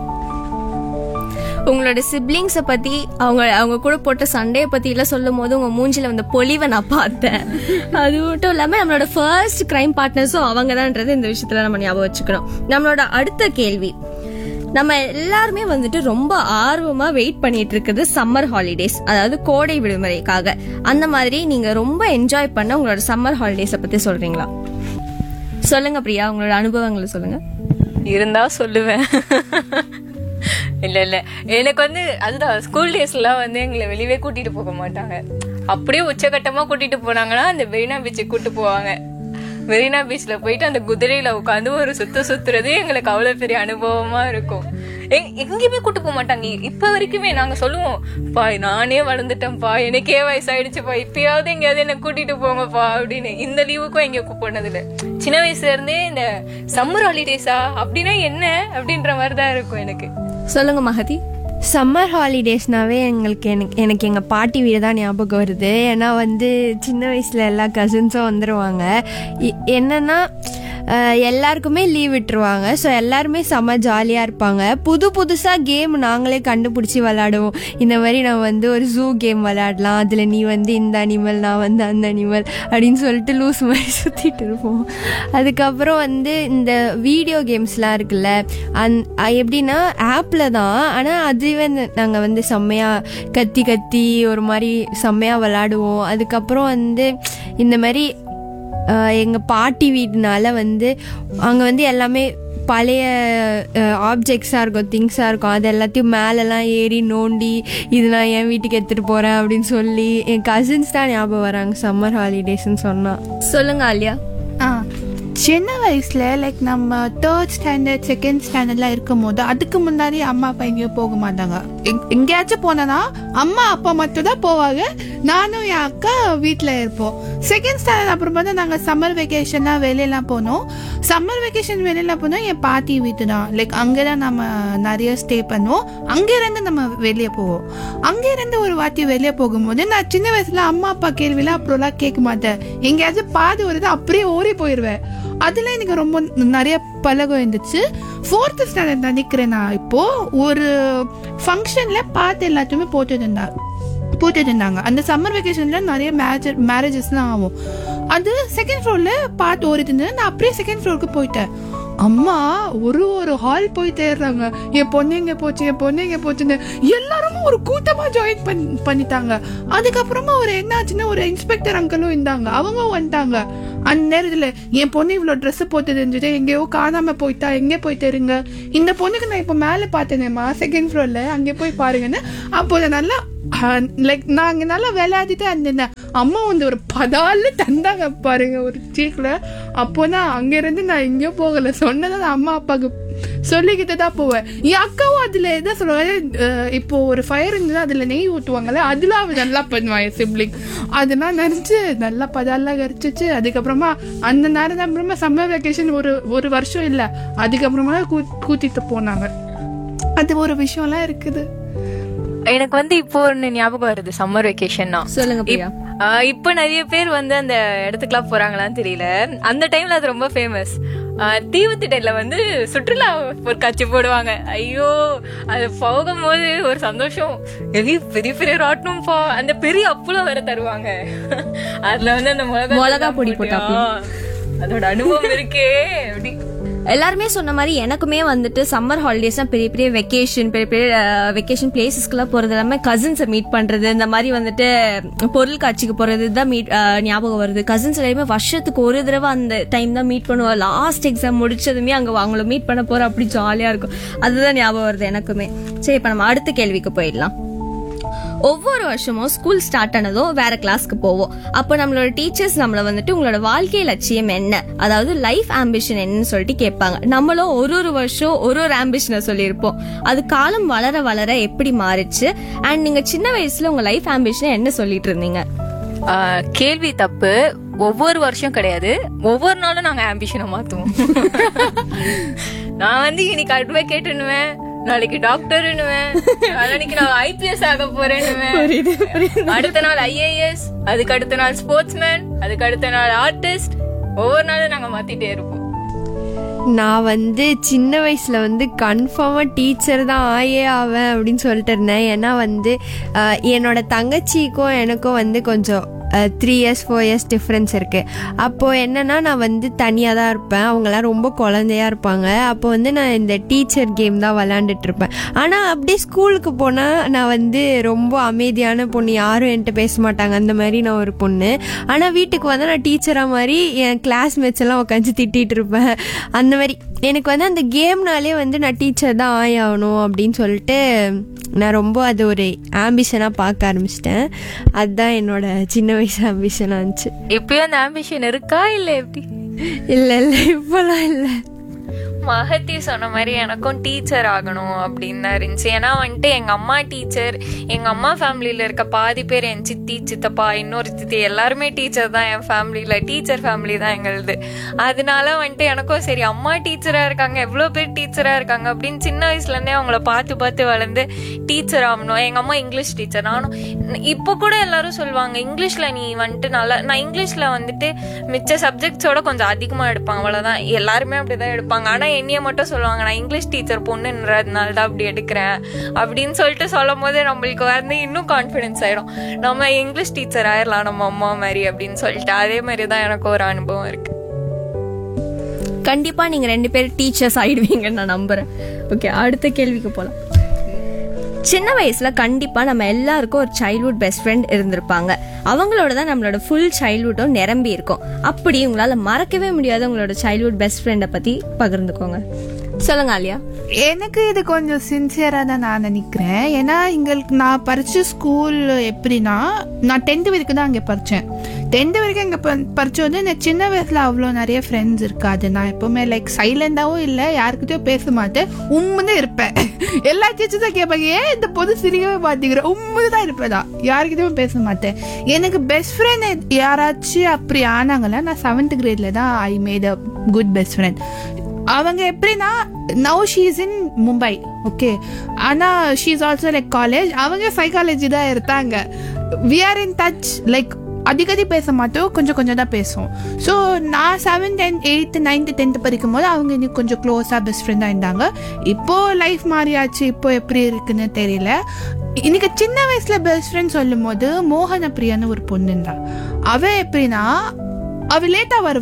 உங்களோட சிப்ளிங்ஸை பத்தி அவங்க அவங்க கூட போட்ட சண்டையை பத்தி எல்லாம் சொல்லும் போது உங்க மூஞ்சில வந்த பொலிவை நான் பார்த்தேன். அது மட்டும் இல்லாம நம்மளோட ஃபர்ஸ்ட் கிரைம் பார்ட்னர்ஸும் அவங்க தான்ன்றது இந்த விஷயத்துல நம்ம ஞாபகம் வச்சுக்கணும். நம்மளோட அடுத்த கேள்வி, நம்ம எல்லாருமே வந்துட்டு ரொம்ப ஆர்வமா வெயிட் பண்ணிட்டு இருக்குது சம்மர் ஹாலிடேஸ், அதாவது கோடை விடுமுறைக்காக. அந்த மாதிரி நீங்க ரொம்ப என்ஜாய் பண்ண உங்களோட சம்மர் ஹாலிடேஸை பத்தி சொல்றீங்களா? சொல்லுங்க பிரியா, உங்களோட அனுபவங்களை சொல்லுங்க. இருந்தா சொல்லுவேன். இல்ல இல்ல எனக்கு வந்து அதுதான் ஸ்கூல் டேஸ்லாம் வந்து எங்களை வெளியவே கூட்டிட்டு போக மாட்டாங்க. அப்படியே உச்சகட்டமா கூட்டிட்டு போனாங்கன்னா அந்த மெரினா பீச்சுக்கு கூட்டு போவாங்க. மெரினா பீச்ல போயிட்டு அந்த குதிரையில உட்காந்து ஒரு சுத்த சுத்துறது எங்களுக்கு அவ்வளவு பெரிய அனுபவமா இருக்கும். எங்கேயுமே கூட்டு போக மாட்டாங்க. இப்ப வரைக்குமே நாங்க சொல்லுவோம், பா நானே வளர்ந்துட்டேன்ப்பா, எனக்கே வயசாயிடுச்சுப்பா, இப்பயாவது எங்கேயாவது என்ன கூட்டிட்டு போங்கப்பா அப்படின்னு. இந்த லீவுக்கும் எங்க போனது இல்ல. சின்ன வயசுல இருந்தே இந்த சம்மர் ஹாலிடேஸா அப்படின்னா என்ன அப்படின்ற மாதிரிதான் இருக்கும் எனக்கு. சொல்லுங்க மகதி. சம்மர் ஹாலிடேஸ்னாவே எங்களுக்கு எனக்கு எனக்கு எங்கள் பாட்டி வீடு தான் ஞாபகம் வருது. ஏன்னா வந்து சின்ன வயசில் எல்லா கசின்ஸும் வந்துடுவாங்க. என்னென்னா எல்லாருக்குமே லீவ் விட்டுருவாங்க. ஸோ எல்லாருமே செம்ம ஜாலியாக இருப்பாங்க. புது புதுசாக கேம் நாங்களே கண்டுபிடிச்சி விளாடுவோம். இந்த மாதிரி நம்ம வந்து ஒரு ஜூ கேம் விளாடலாம், அதில் நீ வந்து இந்த அனிமல், நான் வந்து அந்த அனிமல் அப்படின்னு சொல்லிட்டு லூஸ் மாதிரி சுற்றிட்டு இருப்போம். அதுக்கப்புறம் வந்து இந்த வீடியோ கேம்ஸ்லாம் இருக்குல்ல, அந் எப்படின்னா ஆப்பில் தான், ஆனால் அதுவே நாங்கள் வந்து செம்மையாக கத்தி கத்தி ஒரு மாதிரி செம்மையாக விளாடுவோம். அதுக்கப்புறம் வந்து இந்த மாதிரி எங்கள் பாட்டி வீட்டுனால வந்து அங்கே வந்து எல்லாமே பழைய ஆப்ஜெக்ட்ஸாக இருக்கும், திங்ஸாக இருக்கும். அது எல்லாத்தையும் மேலெல்லாம் ஏறி நோண்டி இது நான் என் வீட்டுக்கு எடுத்துகிட்டு போகிறேன் அப்படின்னு சொல்லி என் கசின்ஸ் தான் ஞாபகம் வராங்க சம்மர் ஹாலிடேஸ்ன்னு சொன்னால். சொல்லுங்க ஆலியா. ஆ சின்ன வயசுல லைக் நம்ம தேர்ட் ஸ்டாண்டர்ட் செகண்ட் ஸ்டாண்டர்ட்லாம் இருக்கும் போது அதுக்கு முன்னாடி அம்மா அப்பா எங்கேயும் போக மாட்டாங்க. எங்கேயாச்சும் போனா அம்மா அப்பா மட்டும் தான் போவாங்க, நானும் என் அக்கா வீட்டில் இருப்போம். செகண்ட் ஸ்டாண்டர்ட் அப்புறம் வந்து நாங்கள் சம்மர் வெக்கேஷன்லாம் வெளியெல்லாம் போனோம். சம்மர் வெக்கேஷன் வெளியெல்லாம் போனோம் என் பாட்டி வீட்டு தான். லைக் அங்கே தான் நம்ம நிறைய ஸ்டே பண்ணுவோம். அங்கேருந்து நம்ம வெளியே போவோம். அங்கேருந்து ஒரு வாட்டி வெளியே போகும்போது நான் சின்ன வயசுல அம்மா அப்பா கேள்விலாம் அப்புறம்லாம் கேட்க மாட்டேன். எங்கேயாச்சும் பாதி வருது அப்படியே ஓடி போயிடுவேன். அதுல எனக்கு ரொம்ப நிறைய பழகம் இருந்துச்சு. ஃபோர்த் ஸ்டாண்டர்ட் நினைக்கிறேன் நான். இப்போ ஒரு ஃபங்க்ஷன்ல பாட்டு எல்லாத்தையுமே போட்டுட்டு இருந்தாங்க போட்டுட்டு இருந்தாங்க அந்த சம்மர் வெக்கேஷன்ல நிறைய மேரேஜ் மேரேஜஸ்லாம் ஆகும். அது செகண்ட் ஃப்ளோர்ல பாட்டு ஓடிட்டு இருந்தது. நான் அப்படியே செகண்ட் ஃப்ளோருக்கு போயிட்டேன். அம்மா ஒரு ஒரு ஹால் போய் தேடுறாங்க, என் பொண்ணு எங்க போச்சு என் பொண்ணு எங்க போச்சுன்னு எல்லாரும் ஒரு கூட்டமா ஜாயின் பண்ணிட்டாங்க. அதுக்கப்புறமா ஒரு என்னாச்சுன்னா ஒரு இன்ஸ்பெக்டர் அங்கிளும் இருந்தாங்க, அவங்க வந்துட்டாங்க. அந்த நேரத்துல என் பொண்ணு இவ்வளவு ட்ரெஸ் போட்டு தெரிஞ்சுட்டு எங்கேயோ காணாம போயிட்டா, எங்கே போய் தெரியுங்க, இந்த பொண்ணுக்கு நான் இப்ப மேல பார்த்தேனேம்மா செகண்ட் ஃப்ளோர்ல, அங்கே போய் பாருங்கன்னு. அப்போ நல்லா லைக் நான் அங்க நல்லா விளையாடிட்டு அந்த அம்மா வந்து ஒரு பதால தந்தாங்க பாருங்க ஒரு சீக்ல. அப்போனா அங்க இருந்து நான் எங்கேயோ போகல, சொன்னதான் அம்மா அப்பாவுக்கு சொல்லிக்கிட்டு தான் போவேன். என் அக்காவும் அதுல எதாவது சொல்லுவாங்க, இப்போ ஒரு ஃபயர் இருந்ததுன்னா அதுல நெய் ஊற்றுவாங்கல்ல, அதுல அவ நல்லா பண்ணுவாங்க சிப்ளிங். அதெல்லாம் நினைச்சு நல்லா பதாலாம் கரிச்சிச்சு. அதுக்கப்புறமா அந்த நேரம் அப்புறமா சம்மர் வெக்கேஷன் ஒரு ஒரு வருஷம் இல்லை, அதுக்கப்புறமா கூட்டிட்டு போனாங்க. அது ஒரு விஷயம்லாம் இருக்குது. எனக்கு வந்து இப்போ ஒன்று ஞாபகம் வருது சம்மர் வெக்கேஷன்னா. சொல்லுங்க பிரியா. இப்போ நிறைய பேர் வந்து அந்த இடத்துக்குலாம் போறாங்களான்னு தெரியல. அந்த டைம்ல அது ரொம்ப ஃபேமஸ். தீவுத்திடல வந்து சுற்றுலா ஒரு காட்சி போடுவாங்க. ஐயோ, அது போகும்போது ஒரு சந்தோஷம். பெரிய பெரிய பெரிய ராட்டணும் போ, அந்த பெரிய அப்பளம் வேற தருவாங்க. அதுல வந்து அந்த மிளகா மிளகா பொடி போட்டா அதோட அனுபவம் இருக்கே. அப்படி எல்லாருமே சொன்ன மாதிரி எனக்குமே வந்துட்டு சம்மர் ஹாலிடேஸ்னா பெரிய பெரிய வெக்கேஷன் பெரிய பெரிய வெக்கேஷன் பிளேசஸ்க்குலாம் போறது எல்லாமே கசின்ஸை மீட் பண்றது, இந்த மாதிரி வந்துட்டு பொருள் காட்சிக்கு போறது தான் மீட் ஞாபகம் வருது. கசின்ஸ் எல்லாருமே வருஷத்துக்கு ஒரு தடவை அந்த டைம் தான் மீட் பண்ணுவோம். லாஸ்ட் எக்ஸாம் முடிச்சதுமே அங்க அவங்கள மீட் பண்ண போறோம், அப்படி ஜாலியா இருக்கும். அதுதான் ஞாபகம் வருது எனக்குமே. சரி, இப்ப நம்ம அடுத்த கேள்விக்கு போயிடலாம். ஒவ்வொரு வருஷமும் ஸ்கூல் ஸ்டார்ட் ஆனதும் வேற கிளாஸ்க்கு போவோம். அப்போ நம்மளோட டீச்சர்ஸ் நம்மள வந்துட்டு உங்களோட வாழ்க்கை லட்சியம் என்ன, அதாவது லைஃப் ஆம்பிஷன் என்னன்னு சொல்லிட்டு கேட்பாங்க. நம்மளும் ஒரு ஒரு வருஷம் ஒரு ஒரு ஆம்பிஷனை சொல்லியிருப்போம். அது காலம் வளர வளர எப்படி மாறிச்சு? அண்ட் நீங்க சின்ன வயசுல உங்க லைஃப் ஆம்பிஷனை என்ன சொல்லிட்டு இருந்தீங்க? கேள்வி தப்பு. ஒவ்வொரு வருஷம் கிடையாது, ஒவ்வொரு நாளும் நாங்க ஆம்பிஷனை மாத்துவோம். நான் வந்து இன்னைக்கு அட்வொகேட்னுவேன், நாளைக்கு டாக்டர்னுவேன், நாளைக்கு நான் ஐபிஎஸ் ஆக போறேன்னுவேன், அடுத்த நாள் ஐஏஎஸ், அதுக்கு அடுத்த நாள் ஸ்போர்ட்ஸ்மேன், அதுக்கு அடுத்த நாள் ஆர்டிஸ்ட். ஒவ்வொரு நாளும் நாங்க மாத்திட்டே இருப்போம். நான் வந்து சின்ன வயசுல வந்து கன்ஃபார்மா டீச்சர் தான் ஆயே ஆவேன் அப்படின்னு சொல்லிட்டு இருந்தேன். ஏன்னா வந்து என்னோட தங்கச்சிக்கும் எனக்கும் வந்து கொஞ்சம் three years four years difference இருக்குது. அப்போது என்னென்னா நான் வந்து தனியாக தான் இருப்பேன், அவங்களாம் ரொம்ப குழந்தையாக இருப்பாங்க. அப்போ வந்து நான் இந்த டீச்சர் கேம் தான் விளாண்டுட்டு இருப்பேன். ஆனால் அப்படியே ஸ்கூலுக்கு போனால் நான் வந்து ரொம்ப அமைதியான பொண்ணு, யாரும் என்கிட்ட பேச மாட்டாங்க, அந்த மாதிரி நான் ஒரு பொண்ணு. ஆனால் வீட்டுக்கு வந்து நான் டீச்சராக மாதிரி என் கிளாஸ்மேட்ஸ் எல்லாம் உட்காந்து திட்டிகிட்டு இருப்பேன். அந்த மாதிரி எனக்கு வந்து அந்த கேம்னாலே வந்து நான் டீச்சர் தான் ஆகணும் அப்படின்னு சொல்லிட்டு நான் ரொம்ப அது ஒரு ஆம்பிஷனாக பார்க்க ஆரம்பிச்சிட்டேன். அதுதான் என்னோட சின்ன வயசு ஆம்பிஷனாக இருந்துச்சு. இப்பயும் அந்த ஆம்பிஷன் இருக்கா இல்லை எப்படி? இல்லை இல்லை இப்போலாம் இல்லை. மகத்தி சொன்ன மாதிரி எனக்கும் டீச்சர் ஆகணும் அப்படின்னு தான் இருந்துச்சு. ஏன்னா வந்துட்டு எங்க அம்மா டீச்சர், எங்க அம்மா ஃபேமிலியில இருக்க பாதி பேர் என் சித்தி சித்தப்பா இன்னொரு சித்தி எல்லாருமே டீச்சர் தான். என் ஃபேமிலியில டீச்சர் ஃபேமிலி தான் எங்களுது. அதனால வந்துட்டு எனக்கும் சரி அம்மா டீச்சரா இருக்காங்க, எவ்வளோ பேர் டீச்சரா இருக்காங்க அப்படின்னு சின்ன வயசுல இருந்தே அவங்கள பார்த்து பார்த்து வளர்ந்து டீச்சர் ஆகணும். எங்க அம்மா இங்கிலீஷ் டீச்சர், நானும் இப்போ கூட எல்லாரும் சொல்லுவாங்க இங்கிலீஷ்ல நீ வந்துட்டு நல்லா, நான் இங்கிலீஷ்ல வந்துட்டு மிச்ச சப்ஜெக்ட்ஸோட கொஞ்சம் அதிகமா எடுப்பாங்க, அவ்வளவுதான். எல்லாருமே அப்படிதான் எடுப்பாங்க. ஆனா என்னைய மட்டும் சொல்லுவாங்க நான் இங்கிலீஷ் டீச்சர் பொண்ணுன்றதுனால தான் அப்படி எடுக்கிறேன் அப்படின்னு சொல்லிட்டு சொல்லும் போது நம்மளுக்கு வந்து இன்னும் கான்ஃபிடன்ஸ் ஆயிடும், நம்ம இங்கிலீஷ் டீச்சர் ஆயிடலாம் நம்ம அம்மா மாதிரி அப்படின்னு சொல்லிட்டு. அதே மாதிரி தான் எனக்கு ஒரு அனுபவம் இருக்கு. கண்டிப்பா நீங்க ரெண்டு பேரும் டீச்சர்ஸ் ஆயிடுவீங்கன்னு நான் நம்புறேன். ஓகே, அடுத்த கேள்விக்கு போலாம். சின்ன வயசுல கண்டிப்பா நம்ம எல்லாருக்கும் ஒரு சைல்ட்ஹுட் பெஸ்ட் ஃப்ரெண்ட் இருந்திருப்பாங்க. அவங்களோட தான் நம்மளோட ஃபுல் சைல்ட்ஹுட்டும் நிரம்பி இருக்கும். அப்படி உங்களால மறக்கவே முடியாத உங்களோட சைல்ட்ஹுட் பெஸ்ட் ஃப்ரெண்டை பத்தி பகிர்ந்துக்கோங்க. சொல்லுங்க ஆலியா. எனக்கு இது கொஞ்சம் சின்சியரா தான் நான் நினைக்கிறேன். ஏன்னா எங்களுக்கு நான் படிச்ச ஸ்கூல் எப்படின்னா, நான் டென்த் வரைக்கும் தான் அங்கே படித்தேன். டென்த் வரைக்கும் அங்கே படித்தோது நான் சின்ன வயசுல அவ்வளோ நிறைய ஃப்ரெண்ட்ஸ் இருக்காது. நான் எப்பவுமே லைக் சைலண்டாகவும் இல்லை, யாருக்கிட்டையும் பேச மாட்டேன், உம்முன்னு இருப்பேன். எல்லா டீச்சர்ஸும் தான் கேட்பாங்க ஏன் இந்த பொது சிரிக்கவே மாட்டேங்கிறேன், உம்முன்னு தான் இருப்பேன் தான், யாருக்கிட்டையும் பேச மாட்டேன். எனக்கு பெஸ்ட் ஃப்ரெண்ட் யாராச்சும் அப்படி ஆனாங்களா, நான் செவன்த் கிரேட்ல தான் I made a good best friend. அவங்க எப்படின்னா now she is in Mumbai, okay, ஆனால் she is also like college, அவங்க சைக்காலஜி தான் இருந்தாங்க. We are in touch, like அதிகதி பேச மாட்டோம், கொஞ்சம் கொஞ்சம் தான் பேசுவோம். ஸோ நான் seventh and eighth ninth tenth படிக்கும் போது அவங்க இன்னும் கொஞ்சம் க்ளோஸாக பெஸ்ட் ஃப்ரெண்டாக இருந்தாங்க. இப்போது லைஃப் மாறியாச்சு, இப்போ எப்படி இருக்குன்னு தெரியல. இன்னைக்கு சின்ன வயசுல பெஸ்ட் ஃப்ரெண்ட் சொல்லும் போது மோகன பிரியான்னு ஒரு பொண்ணு இருந்தா. அவ எப்படின்னா அவ லேட்டா வருவா,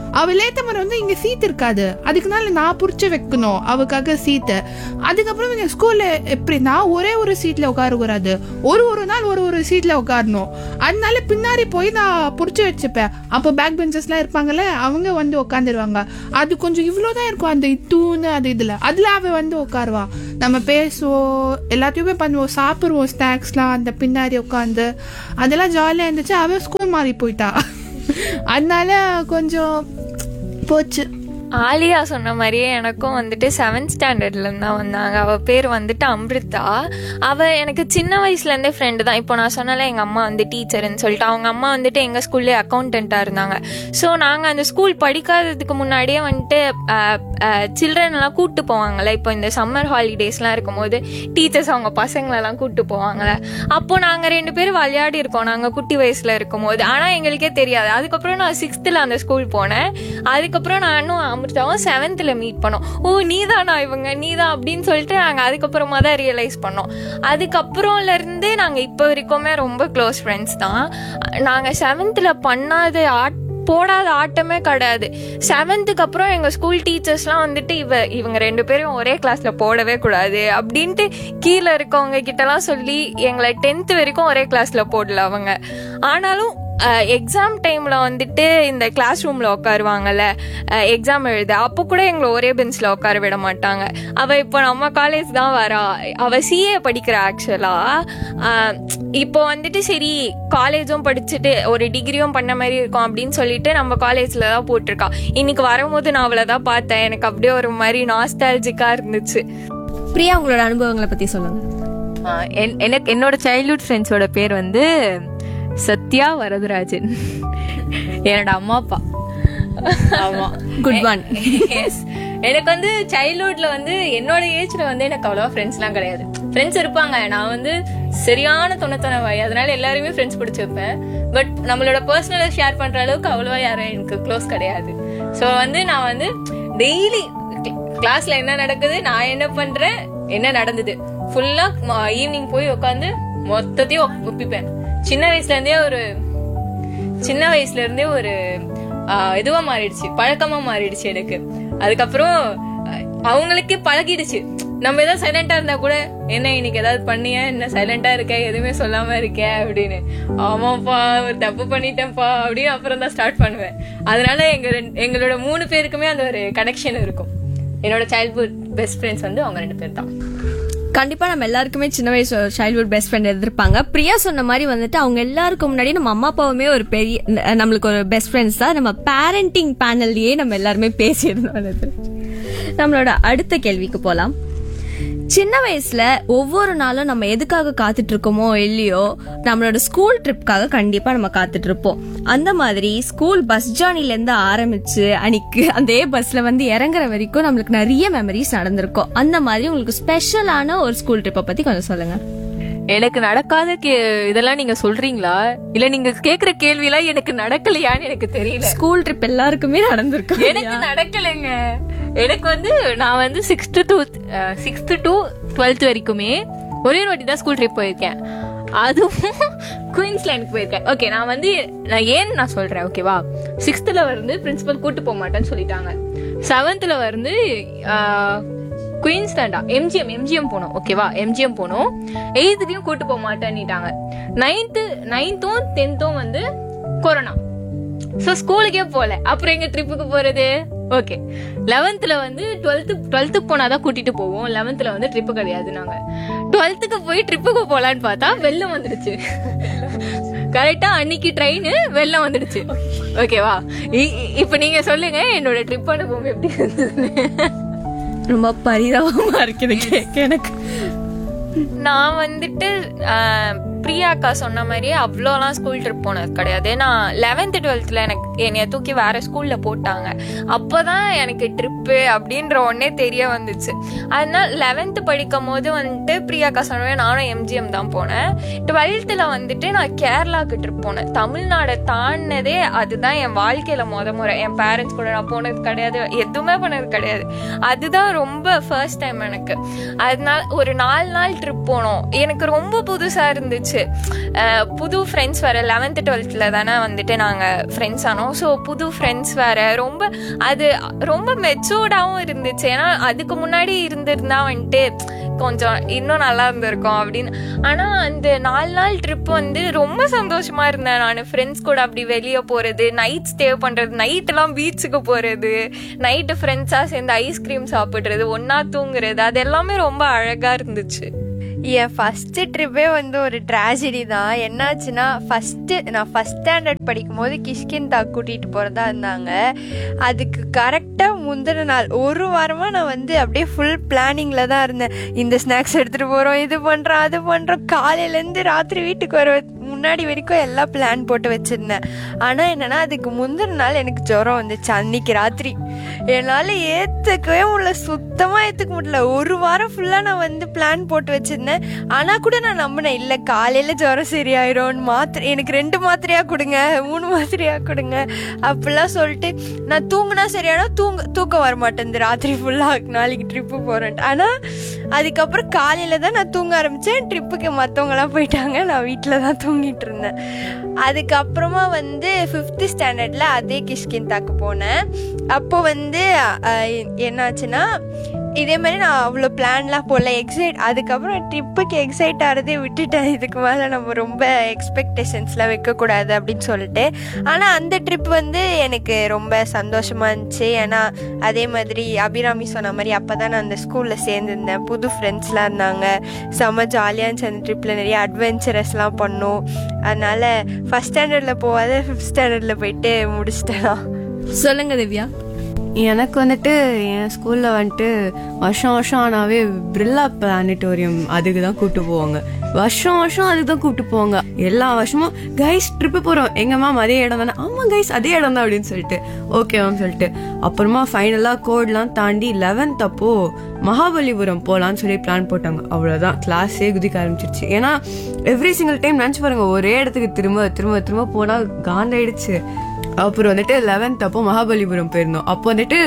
அவ லேத்தமர் வந்து இங்க சீட் இருக்காது, அதுக்குனால நான் புடிச்சு வைக்கணும் அவக்காக சீட்டு. அதுக்கப்புறம் எங்க ஸ்கூல்ல எப்படின்னா ஒரே ஒரு சீட்ல உட்கார கூடாது, ஒரு ஒரு நாள் ஒரு ஒரு சீட்ல உட்காரணும். அதனால பின்னாடி போய் நான் புடிச்சு வச்சுப்பேன். அப்போ பேக் பெஞ்சஸ் எல்லாம் இருப்பாங்கல்ல, அவங்க வந்து உட்காந்துருவாங்க. அது கொஞ்சம் இவ்வளவுதான் இருக்கும் அந்த தூணு அது இதுல, அதுல அவ வந்து உட்காருவா. நம்ம பேசுவோம், எல்லாத்தையுமே பண்ணுவோம், சாப்பிடுவோம் ஸ்நாக்ஸ்லாம் அந்த பின்னாடி உட்காந்து. அதெல்லாம் ஜாலியா இருந்துச்சு. அவ ஸ்கூல் மாறி போயிட்டா, அதனால கொஞ்சம் போச்சு. ஆலியா சொன்ன மாதிரியே எனக்கும் வந்துட்டு செவன்த் ஸ்டாண்டர்ட்லேருந்து தான் வந்தாங்க. அவள் பேர் வந்துட்டு அம்ரிதா. அவள் எனக்கு சின்ன வயசுலேருந்தே ஃப்ரெண்டு தான். இப்போ நான் சொன்னால எங்கள் அம்மா வந்து டீச்சர்ன்னு சொல்லிட்டு, அவங்க அம்மா வந்துட்டு எங்கள் ஸ்கூல்லே அக்கௌண்டண்ட்டாக இருந்தாங்க. ஸோ நாங்கள் அந்த ஸ்கூல் படிக்காததுக்கு முன்னாடியே வந்துட்டு சில்ட்ரன் எல்லாம் கூப்பிட்டு போவாங்கள்ல, இப்போ இந்த சம்மர் ஹாலிடேஸ்லாம் இருக்கும்போது டீச்சர்ஸ் அவங்க பசங்களெல்லாம் கூப்பிட்டு போவாங்கள்ல, அப்போது நாங்கள் ரெண்டு பேரும் விளையாடி இருக்கோம் நாங்கள் குட்டி வயசில் இருக்கும்போது. ஆனால் எங்களுக்கே தெரியாது. அதுக்கப்புறம் நான் சிக்ஸ்த்தில் அந்த ஸ்கூல் போனேன். அதுக்கப்புறம் நானும் அமிர்தாவும் செவன்த்ல மீட் பண்ணோம். ஓ நீதானா இவங்க, நீதான் அப்படின்னு சொல்லிட்டு நாங்க அதுக்கப்புறமா தான் ரியலைஸ் பண்ணோம். அதுக்கப்புறம்ல இருந்து நாங்க இப்ப வரைக்குமே ரொம்ப க்ளோஸ் ஃப்ரெண்ட்ஸ் தான். நாங்க செவன்த்ல பண்ணாத ஆட் போடாத ஆட்டமே கிடையாது. செவன்த்துக்கு அப்புறம் எங்க ஸ்கூல் டீச்சர்ஸ்லாம் வந்துட்டு இவ இவங்க ரெண்டு பேரும் ஒரே கிளாஸ்ல போடவே கூடாது அப்படின்ட்டு கீழே இருக்கவங்க கிட்டலாம் சொல்லி எங்களை டென்த் வரைக்கும் ஒரே கிளாஸ்ல போடல அவங்க. ஆனாலும் எக்ஸாம் டைம்ல வந்துட்டு இந்த கிளாஸ் ரூம்ல உட்காருவாங்கல்ல எக்ஸாம் எழுத, அப்போ கூட எங்களை ஒரே பெஞ்ச்ல உட்கார விட மாட்டாங்க. அவ இப்போ நம்ம காலேஜ் தான் வரா, அவ சிஏ படிக்கிறா. ஆக்சுவலா இப்போ வந்துட்டு சரி காலேஜும் படிச்சுட்டு ஒரு டிகிரியும் பண்ண மாதிரி இருக்கும் அப்படின்னு சொல்லிட்டு நம்ம காலேஜ்ல தான் போட்டிருக்கா. இன்னைக்கு வரும்போது நான் அவளை தான் பார்த்தேன். எனக்கு அப்படியே ஒரு மாதிரி நாஸ்டாலஜிக்கா இருந்துச்சு. பிரியா, உங்களோட அனுபவங்களை பத்தி சொல்லுங்க. எனக்கு என்னோட சைல்ட்ஹுட் ஃப்ரெண்ட்ஸோட பேர் வந்து சத்யா வரதராஜன், என்னோட அம்மா அப்பா. ஆமா, குட் ஒன். எனக்கு வந்து சைல்ட்ஹுட்ல வந்து என்னோட ஏஜ்ல வந்து எனக்கு அவ்வளவா ஃப்ரெண்ட்ஸ் எல்லாம் கிடையாது. ஃப்ரெண்ட்ஸ் இருப்பாங்க, நான் வந்து சரியான தொண்ணூத்தொன்னு வாய், அதனால எல்லாருமே ஃப்ரெண்ட்ஸ் பிடிச்சி வைப்பேன். பட் நம்மளோட பர்சனலை ஷேர் பண்ற அளவுக்கு அவ்வளவா யாரும் எனக்கு க்ளோஸ் கிடையாது. ஸோ வந்து நான் வந்து டெய்லி கிளாஸ்ல என்ன நடக்குது, நான் என்ன பண்றேன், என்ன நடந்தது ஃபுல்லா ஈவினிங் போய் உட்காந்து மொத்தத்தையும் ஒப்பிப்பேன். சின்ன வயசுல இருந்தே ஒரு சின்ன வயசுல இருந்தே ஒரு இதுவா மாறிடுச்சு, பழக்கமா மாறிடுச்சு எனக்கு. அதுக்கப்புறம் அவங்களுக்கே பழகிடுச்சு. நம்ம ஏதாவது சைலண்டா இருந்தா கூட, என்ன இன்னைக்கு ஏதாவது பண்ணியா, என்ன சைலண்டா இருக்க, எதுவுமே சொல்லாம இருக்க அப்படின்னு, ஆமாப்பா ஒரு தப்பு பண்ணிட்டேன்ப்பா அப்படின்னு அப்புறம் தான் ஸ்டார்ட் பண்ணுவேன். அதனால எங்க எங்களோட மூணு பேருக்குமே அந்த ஒரு கனெக்ஷன் இருக்கும். என்னோட சைல்ட்ஹுட் பெஸ்ட் ஃப்ரெண்ட்ஸ் வந்து அவங்க ரெண்டு பேர் தான். கண்டிப்பா நம்ம எல்லாருக்குமே சின்ன வயசு சைல்ட்ஹுட் பெஸ்ட் ஃப்ரெண்ட் எதிர்ப்பாங்க. பிரியா சொன்ன மாதிரி வந்துட்டு அவங்க எல்லாருக்கும் முன்னாடி நம்ம அம்மா அப்பாவுமே ஒரு பெரிய நம்மளுக்கு ஒரு பெஸ்ட் ஃப்ரெண்ட்ஸ் தான். நம்ம பேரண்டிங் பேனல்லயே நம்ம எல்லாருமே பேசியிருந்தோம். நம்மளோட அடுத்த கேள்விக்கு போலாம். சின்ன வயசுல ஒவ்வொரு நாளும் நம்ம எதுக்காக காத்துட்டு இருக்கோமோ இல்லையோ, நம்மளோட ஸ்கூல் ட்ரிப்காக கண்டிப்பா நம்ம காத்துட்டு இருப்போம். அந்த மாதிரி ஸ்கூல் பஸ் ஜர்னில இருந்து ஆரம்பிச்சு அன்னைக்கு அதே பஸ்ல வந்து இறங்குற வரைக்கும் நம்மளுக்கு நிறைய மெமரிஸ் நடந்திருக்கும். அந்த மாதிரி உங்களுக்கு ஸ்பெஷலான ஒரு ஸ்கூல் ட்ரிப்பை பத்தி கொஞ்சம் சொல்லுங்க. எனக்கு நடக்காத இதெல்லாம் நீங்க சொல்றீங்களா, இல்ல நீங்க கேக்குற கேள்வி எல்லாம் எனக்கு நடக்கலையான்னு எனக்கு தெரியல. ஸ்கூல் ட்ரிப் எல்லாருக்குமே நடந்திருக்கு, எனக்கு நடக்கலைங்க. எனக்கு வந்து நான் வந்து sixth to sixth to twelfth வரைக்குமே ஒரே ஒரு வாட்டி தான் ஸ்கூல் ட்ரிப் போயிருக்கேன். அதுவும் குயின்ஸ்லாண்டுக்கு போயிருக்கேன். ஓகே, நான் வந்து நான் ஏன்னு நான் சொல்றேன் ஓகேவா. சிக்ஸ்த்ல வந்து பிரின்சிபல் கூட்டு போக மாட்டேன்னு சொல்லிட்டாங்க. செவன்த்ல வந்து குயின்ஸ்லாண்டா எம்ஜிஎம் எம்ஜிஎம் போனோம் ஓகேவா, எம்ஜிஎம் போனோம். எயித்துலயும் கூட்டு போக மாட்டேன்னுட்டாங்க. நைன்த்து நைன்த்தும் டென்த்தும் வந்து கொரோனா. சோ ஸ்கூலுக்கே போல, அப்புறம் எங்க ட்ரிப்புக்கு போறது. ஓகே, லெவன்த்ல வந்து டுவெல்த் டுவெல்த்துக்கு போனாதான் கூட்டிட்டு போவோம். லெவன்த்ல வந்து ட்ரிப்பு கிடையாது. நாங்க டுவெல்த்துக்கு போய் ட்ரிப்புக்கு போலான்னு பார்த்தா வெள்ளம் வந்துடுச்சு. கரெக்டா அன்னைக்கு ட்ரெயின் வெள்ளம் வந்துடுச்சு. ஓகேவா, இப்ப நீங்க சொல்லுங்க என்னோட ட்ரிப் அனுபவம் எப்படி இருந்ததுன்னு. ரொம்ப பரிதாபமா இருக்குது கேட்க எனக்கு. நான் வந்துட்டு பிரியாக்கா சொன்ன மாதிரியே அவ்வளோலாம் ஸ்கூல் ட்ரிப் போனது கிடையாது. நான் லெவன்த்து டுவெல்த்தில் எனக்கு என்னைய தூக்கி வேற ஸ்கூலில் போட்டாங்க. அப்போ தான் எனக்கு ட்ரிப்பு அப்படின்ற ஒன்னே தெரிய வந்துச்சு. அதனால் லெவன்த்து படிக்கும் போது வந்துட்டு பிரியாக்கா சொன்ன நானும் எம்ஜிஎம் தான் போனேன். டுவெல்த்தில் வந்துட்டு நான் கேரளாவுக்கு ட்ரிப் போனேன். தமிழ்நாடை தாண்டினதே அதுதான் என் வாழ்க்கையில் முத முறை. என் பேரண்ட்ஸ் கூட நான் போனது கிடையாது, எதுவுமே பண்ணது கிடையாது. அதுதான் ரொம்ப ஃபர்ஸ்ட் டைம் எனக்கு. அதனால ஒரு நாலு நாள் ட்ரிப் போனோம். எனக்கு ரொம்ப புதுசாக இருந்துச்சு. இருந்துச்சு. புது ஃப்ரெண்ட்ஸ் வேறு, லெவன்த்து டுவெல்த்தில் தானே வந்துட்டு நாங்கள் ஃப்ரெண்ட்ஸ் ஆனோம். ஸோ புது ஃப்ரெண்ட்ஸ் வேறு, ரொம்ப அது ரொம்ப மெச்சூர்டாகவும் இருந்துச்சு. ஏன்னா அதுக்கு முன்னாடி இருந்திருந்தா வந்துட்டு கொஞ்சம் இன்னும் நல்லா இருந்திருக்கும் அப்படின்னு. ஆனால் அந்த நாலு நாள் ட்ரிப் வந்து ரொம்ப சந்தோஷமாக இருந்தேன் நான். ஃப்ரெண்ட்ஸ் கூட அப்படி வெளியே போகிறது, நைட் ஸ்டே பண்ணுறது, நைட்டெல்லாம் பீச்சுக்கு போகிறது, நைட்டு ஃப்ரெண்ட்ஸாக சேர்ந்து ஐஸ்கிரீம் சாப்பிட்றது, ஒன்றா தூங்குறது, அது எல்லாமே ரொம்ப அழகாக இருந்துச்சு. என் ஃபஸ்ட்டு ட்ரிப்பே வந்து ஒரு ட்ராஜடி தான். என்னாச்சுன்னா, ஃபஸ்ட்டு நான் ஃபஸ்ட் ஸ்டாண்டர்ட் படிக்கும் போது கிஷ்கிந்தா கூட்டிகிட்டு போகிறதா இருந்தாங்க. அதுக்கு கரெக்டாக முந்தின நாள் ஒரு வாரமாக நான் வந்து அப்படியே ஃபுல் பிளானிங்கில் தான் இருந்தேன். இந்த ஸ்நாக்ஸ் எடுத்துகிட்டு போகிறோம், இது பண்ணுறோம், அது பண்ணுறோம், காலையிலேருந்து ராத்திரி வீட்டுக்கு வர முன்னாடி வரைக்கும் எல்லாம் பிளான் போட்டு வச்சுருந்தேன். ஆனால் என்னென்னா, அதுக்கு முந்தின நாள் எனக்கு ஜுரம் வந்துச்சு. அன்னைக்கு ராத்திரி என்னால் ஏற்றுக்கவே முடியல, சுத்தமாக ஏற்றுக்க முடியல. ஒரு வாரம் ஃபுல்லாக நான் வந்து பிளான் போட்டு வச்சுருந்தேன். ஆனால் கூட நான் நம்பினேன், இல்லை காலையில் ஜுரம் சரியாயிரும், மாத்திரை எனக்கு ரெண்டு மாத்திரையாக கொடுங்க, மூணு மாத்திரையாக கொடுங்க அப்படிலாம் சொல்லிட்டு நான் தூங்கினா சரியானா தூங்க தூக்கம் வர மாட்டேங்குது ராத்திரி ஃபுல்லாக, நாளைக்கு ட்ரிப்பு போகிறேன்ட்டு. ஆனால் அதுக்கப்புறம் காலையில் தான் நான் தூங்க ஆரம்பித்தேன். ட்ரிப்புக்கு மற்றவங்களாம் போயிட்டாங்க, நான் வீட்டில் தான் தூங்கிட்டு இருந்தேன். அதுக்கப்புறமா வந்து ஃபிஃப்த்து ஸ்டாண்டர்டில் அதே கிஷ்கிந்தாக்கு போனேன். அப்போ வந்து என்னாச்சுன்னா, இதே மாதிரி நான் அவ்வளோ பிளான்லாம் போடல, எக்ஸைட். அதுக்கப்புறம் ட்ரிப்புக்கு எக்ஸைட் ஆகிறதே விட்டுட்டேன். இதுக்கு மேலே நம்ம ரொம்ப எக்ஸ்பெக்டேஷன்ஸ்லாம் வைக்கக்கூடாது அப்படின்னு சொல்லிட்டு. ஆனால் அந்த ட்ரிப் வந்து எனக்கு ரொம்ப சந்தோஷமாக இருந்துச்சு. ஏன்னா அதே மாதிரி அபிராமி சொன்ன மாதிரி அப்போ தான் நான் அந்த ஸ்கூலில் சேர்ந்துருந்தேன், புது ஃப்ரெண்ட்ஸ்லாம் இருந்தாங்க, செம்ம ஜாலியாக இருந்துச்சு. அந்த ட்ரிப்பில் நிறைய அட்வென்ச்சரஸ்லாம் பண்ணோம். அதனால் ஃபஸ்ட் ஸ்டாண்டர்டில் போகாத ஃபிஃப்த் ஸ்டாண்டர்டில் போயிட்டு முடிச்சிட்டேன். சொல்லுங்க திவ்யா. எனக்கு வந்துட்டு என் ஸ்கூல்ல வந்துட்டு வருஷம் வருஷம் ஆனாவே பிர்லா பிளானட்டோரியம் அதுக்கு தான் கூப்பிட்டு போவாங்க. வருஷம் வருஷம் அதுக்கு தான் கூப்பிட்டு போவாங்க. எல்லா வருஷமும் கைஸ் ட்ரிப்பு போறோம், எங்க மேம் அதே இடம் தானே, ஆமா கைஸ் அதே இடம் தான் அப்படின்னு சொல்லிட்டு ஓகே மேம் சொல்லிட்டு அப்புறமா ஃபைனலா கோட்லாம் தாண்டி லெவன்த் அப்போ மகாபலிபுரம் போலான்னு சொல்லி பிளான் போட்டாங்க. அவ்வளவுதான், கிளாஸே குதிக்க ஆரம்பிச்சிருச்சு. ஏன்னா எவ்ரி சிங்கிள் டைம் நினைச்சு பாருங்க, ஒரே இடத்துக்கு திரும்ப திரும்ப திரும்ப போனா காண்டாயிடுச்சு. அப்புறம் வந்துட்டு லெவன்த் அப்போ மகாபலிபுரம் போயிருந்தோம். அப்போ வந்துட்டு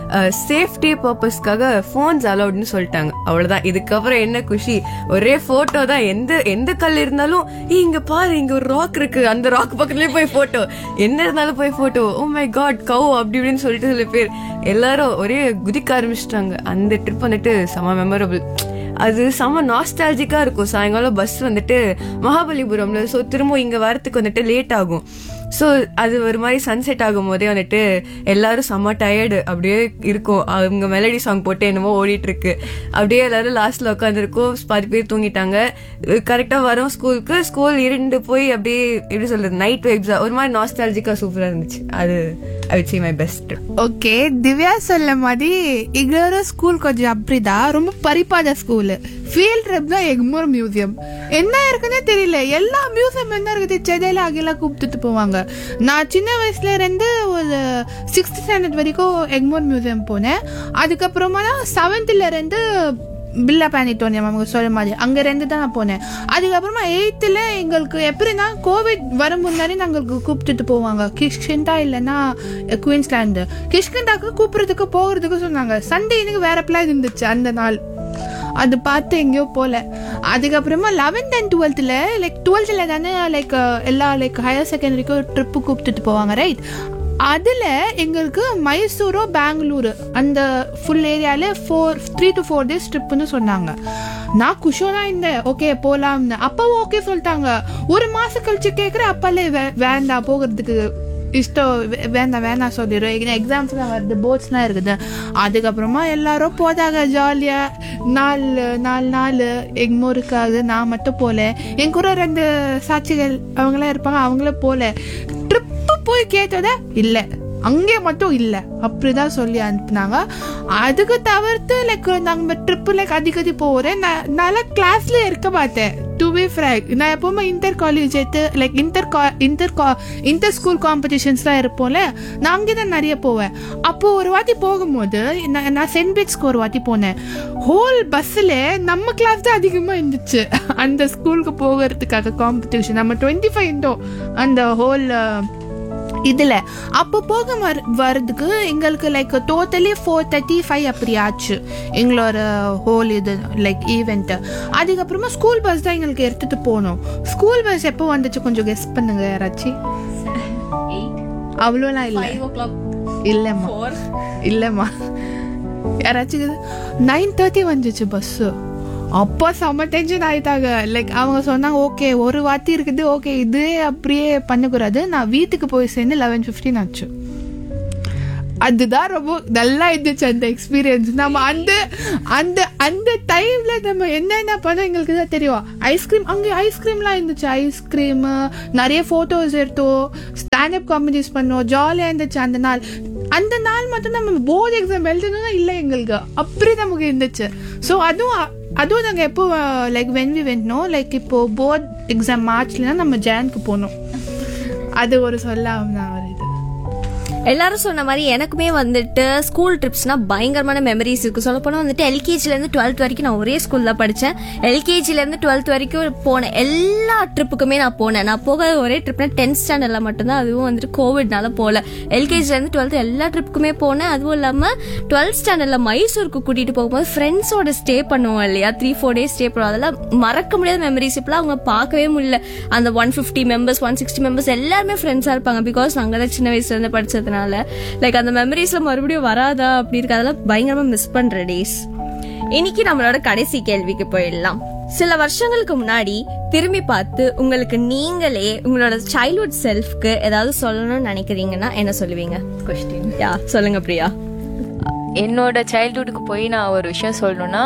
சேஃப்டி பர்பஸ்க்காக ஃபோன்ஸ் அலௌட்னு சொல்லிட்டாங்க. அவ்வளவுதான், இதுக்கப்புறம் என்ன குஷி, ஒரே போட்டோ தான். எந்த எந்த கல் இருந்தாலும் இங்க பாரு, இங்க ஒரு ராக் இருக்கு, அந்த ராக் பக்கத்துலயே போய் போட்டோ, என்ன இருந்தாலும் போய் போட்டோ. ஓ மை காட் கவ் அப்படி இப்படின்னு சொல்லிட்டு சில பேர் எல்லாரும் ஒரே குதிக்க ஆரம்பிச்சிட்டாங்க. அந்த ட்ரிப் வந்துட்டு செம மெமரபிள். அது செம நாஸ்டாலஜிக்கா இருக்கும். சாயங்காலம் பஸ் வந்துட்டு மகாபலிபுரம்ல, ஸோ திரும்ப இங்க வரத்துக்கு வந்துட்டு லேட் ஆகும். ஸோ அது ஒரு மாதிரி சன்செட் ஆகும் போதே வந்துட்டு எல்லாரும் செம்ம டயர்டு அப்படியே இருக்கும். அவங்க மெலடி சாங் போட்டு என்னமோ ஓடிட்டு இருக்கு, அப்படியே எல்லாரும் லாஸ்ட்ல உட்காந்துருக்கோம். பாதி பேர் தூங்கிட்டாங்க. கரெக்டா வரோம் ஸ்கூலுக்கு, ஸ்கூல் இருந்து போய் அப்படியே எப்படி சொல்றது, நைட் வைப்ஸ் ஒரு மாதிரி நாஸ்டாலஜிக்கா சூப்பரா இருந்துச்சு. அது I would say my best. Okay, Divya சொல்ல மாதிரி எங்களோட ஸ்கூல் கொஞ்சம் அப்படிதான், ரொம்ப பரிப்பாத ஸ்கூலு. ஃபீல்ட் ட்ரிப் தான் எக்மோர் மியூசியம். என்ன இருக்குன்னே தெரியல, எல்லா மியூசியம் என்ன இருக்குது சென்னையில அங்கெல்லாம் கூப்பிட்டுட்டு போவாங்க. நான் சின்ன வயசுல இருந்து ஒரு சிக்ஸ்த் ஸ்டாண்டர்ட் வரைக்கும் எக்மோர் மியூசியம் போனேன். அதுக்கப்புறமா தான் செவன்த்ல இருந்து பில்லா பிளானட்டோரியம் அவங்க சொல்ல மாதிரி அங்க இருந்து தான் நான் போனேன். அதுக்கப்புறமா எயித்துல எங்களுக்கு எப்படின்னா கோவிட் வரும் முன்னாடி நாங்களுக்கு கூப்பிட்டுட்டு போவாங்க கிஷ்கிந்தா இல்லைன்னா குயின்ஸ்லாந்து. கிஷ்கிந்தாக்கு கூப்பிடுறதுக்கு போகிறதுக்கு சொன்னாங்க. சண்டே எனக்கு வேற பிளான் இருந்துச்சு அந்த நாள், அது பார்த்து எங்கேயோ போல. அதுக்கப்புறமா லெவன்த் அண்ட் டுவெல்த்தில் லைக் டுவெல்த்தில் தானே லைக் எல்லா லைக் ஹையர் செகண்டரிக்கும் ட்ரிப்பு கூப்பிட்டுட்டு போவாங்க ரைட். அதில் எங்களுக்கு மைசூரோ பெங்களூரு அந்த ஃபுல் ஏரியாவில் four three to four days ட்ரிப்புன்னு சொன்னாங்க. நான் குஷோனா இருந்தேன், ஓகே போகலாம்னு. அப்பாவும் ஓகே சொல்லிட்டாங்க. ஒரு மாதம் கழிச்சு கேட்குறேன், அப்பாலே வே வேண்டாம் போகிறதுக்கு இஷ்டம் வேண்டாம் வேண்டாம் சொல்லிடுறோம், ஏன்னா எக்ஸாம்ஸ்லாம் வருது, போர்ட்ஸ்லாம் இருக்குது. அதுக்கப்புறமா எல்லாரும் போதாங்க ஜாலியாக நாலு நாலு நாள் எக்மோருக்காது. நான் மட்டும் போல, என் கூட ரெண்டு சாட்சிகள் அவங்களாம் இருப்பாங்க, அவங்கள போல. ட்ரிப்பு போய் கேட்டதா இல்லை, அங்கே மட்டும் இல்லை அப்படிதான் சொல்லி அனுப்புனாங்க. அதுக்கு தவிர்த்து லைக் நாங்கள் ட்ரிப்பு லைக் அடிக்கடி போகிறேன். நான் நல்லா கிளாஸ்ல இருக்க மாட்டேன் டு பி ஃப்ராங்க். நான் எப்பவுமே இன்டர் காலேஜ் எடுத்து லைக் இன்டர் கா இன்டர் கா இன்டர் ஸ்கூல் காம்படிஷன்ஸ்லாம் இருப்போம்ல, நான் அங்கே தான் நிறைய போவேன். அப்போது ஒரு வாட்டி போகும்போது நான் நான் சென்ட் பீட்ஸ்க்கு ஒரு வாட்டி போனேன். ஹோல் பஸ்ஸில் நம்ம கிளாஸ் தான் அதிகமாக இருந்துச்சு அந்த ஸ்கூலுக்கு போகிறதுக்காக காம்படிஷன். நம்ம டுவெண்ட்டி ஃபைவ் இருந்தோம் அந்த ஹோல் இதில் அப்போ போக வர வர்றதுக்கு எங்களுக்கு like totally four thirty five அப்படி ஆச்சு எங்களோட ஹோல் இது லைக் ஈவெண்ட்டு. அதுக்கப்புறமா ஸ்கூல் பஸ் தான் எங்களுக்கு எடுத்துகிட்டு போகணும். ஸ்கூல் பஸ் எப்போ வந்துச்சு கொஞ்சம் கெஸ் பண்ணுங்க யாராச்சும். அவ்வளோலாம் இல்லை இல்லைம்மா இல்லைம்மா யாராச்சும் நைன் தேர்ட்டி வந்துச்சு பஸ்ஸு. அப்போ செம்ம டென்ஷன் ஆயிட்டாங்க. லைக் அவங்க சொன்னாங்க ஓகே ஒரு வாட்டி இருக்குது, ஓகே இது அப்படியே பண்ணக்கூடாது, நான் வீட்டுக்கு போய் சேர்ந்து லெவன் ஃபிஃப்டின் ஆச்சு. அதுதான் ரொம்ப நல்லா இருந்துச்சு அந்த எக்ஸ்பீரியன்ஸ். நம்ம அந்த அந்த அந்த டைம்ல நம்ம என்னென்ன பண்ணோம் எங்களுக்கு தான் தெரியும். ஐஸ்கிரீம் அங்கே ஐஸ்கிரீம்லாம் இருந்துச்சு, ஐஸ்கிரீம் நிறைய ஃபோட்டோஸ் எடுத்தோம், ஸ்டாண்டப் காமெடிஸ் பண்ணோம், ஜாலியாக இருந்துச்சு அந்த நாள். அந்த நாள் மட்டும் நம்ம போர்டு எக்ஸாம் எழுதணும்னா இல்லை எங்களுக்கு அப்படி நமக்கு இருந்துச்சு. ஸோ அதுவும் அதுவும் நாங்கள் எப்போ லைக் வென் வி வென்ட்னோ லைக் இப்போ போர்ட் எக்ஸாம் மார்ச்லனா நம்ம ஜானுக்கு போனோம். அது ஒரு சொல்லாம நான் ஒரு இது எல்லாரும் சொன்ன மாதிரி எனக்குமே வந்துட்டு ஸ்கூல் ட்ரிப்ஸ்னா பயங்கரமான மெமரிஸ் இருக்கு. சொல்ல போனால் வந்துட்டு எல்கேஜில இருந்து டுவெல்த் வரைக்கும் நான் ஒரே ஸ்கூல்ல படித்தேன். எல்கேஜில இருந்து டுவெல்த் வரைக்கும் போன எல்லா ட்ரிப்புக்குமே நான் போனேன். நான் போக ஒரே ட்ரிப்னா டென்த் ஸ்டாண்டர்ட்ல மட்டும்தான், அதுவும் வந்துட்டு கோவிட்னால போகல. எல்கேஜில இருந்து டுவெல்த் எல்லா ட்ரிப்புக்குமே போனேன். அதுவும் இல்லாம டுவெல்த் ஸ்டாண்டர்ட்ல மைசூருக்கு கூட்டிட்டு போகும்போது ஃப்ரெண்ட்ஸோட ஸ்டே பண்ணுவோம் இல்லையா, த்ரீ ஃபோர் டேஸ் ஸ்டே பண்ணுவோம். அதெல்லாம் மறக்க முடியாத மெமரிஸ். இப்பெல்லாம் அவங்க பார்க்கவே முடியல. அந்த one fifty members one sixty members எல்லாருமே ஃப்ரெண்ட்ஸா இருப்பாங்க. பிகாஸ் நாங்கள் தான் சின்ன வயசுல இருந்து படிச்சதுனால லைக் அந்த மெமரிஸ்ல மறுபடியும் வராதா அப்படி இருக்கு. அதெல்லாம் பயங்கரமா மிஸ் பண்ற டேஸ். இன்னைக்கு நம்மளோட கடைசி கேள்விக்கு போயிடலாம். சில வருஷங்களுக்கு முன்னாடி திரும்பி பார்த்து உங்களுக்கு நீங்களே உங்களோட சைல்ட்ஹுட் செல்ஃப்க்கு ஏதாவது சொல்லணும்னு நினைக்கிறீங்கன்னா என்ன சொல்லுவீங்க? கொஸ்டின் யா சொல்லுங்க பிரியா. என்னோட சைல்ட்ஹுட்டுக்கு போய் நான் ஒரு விஷயம் சொல்லணும்னா,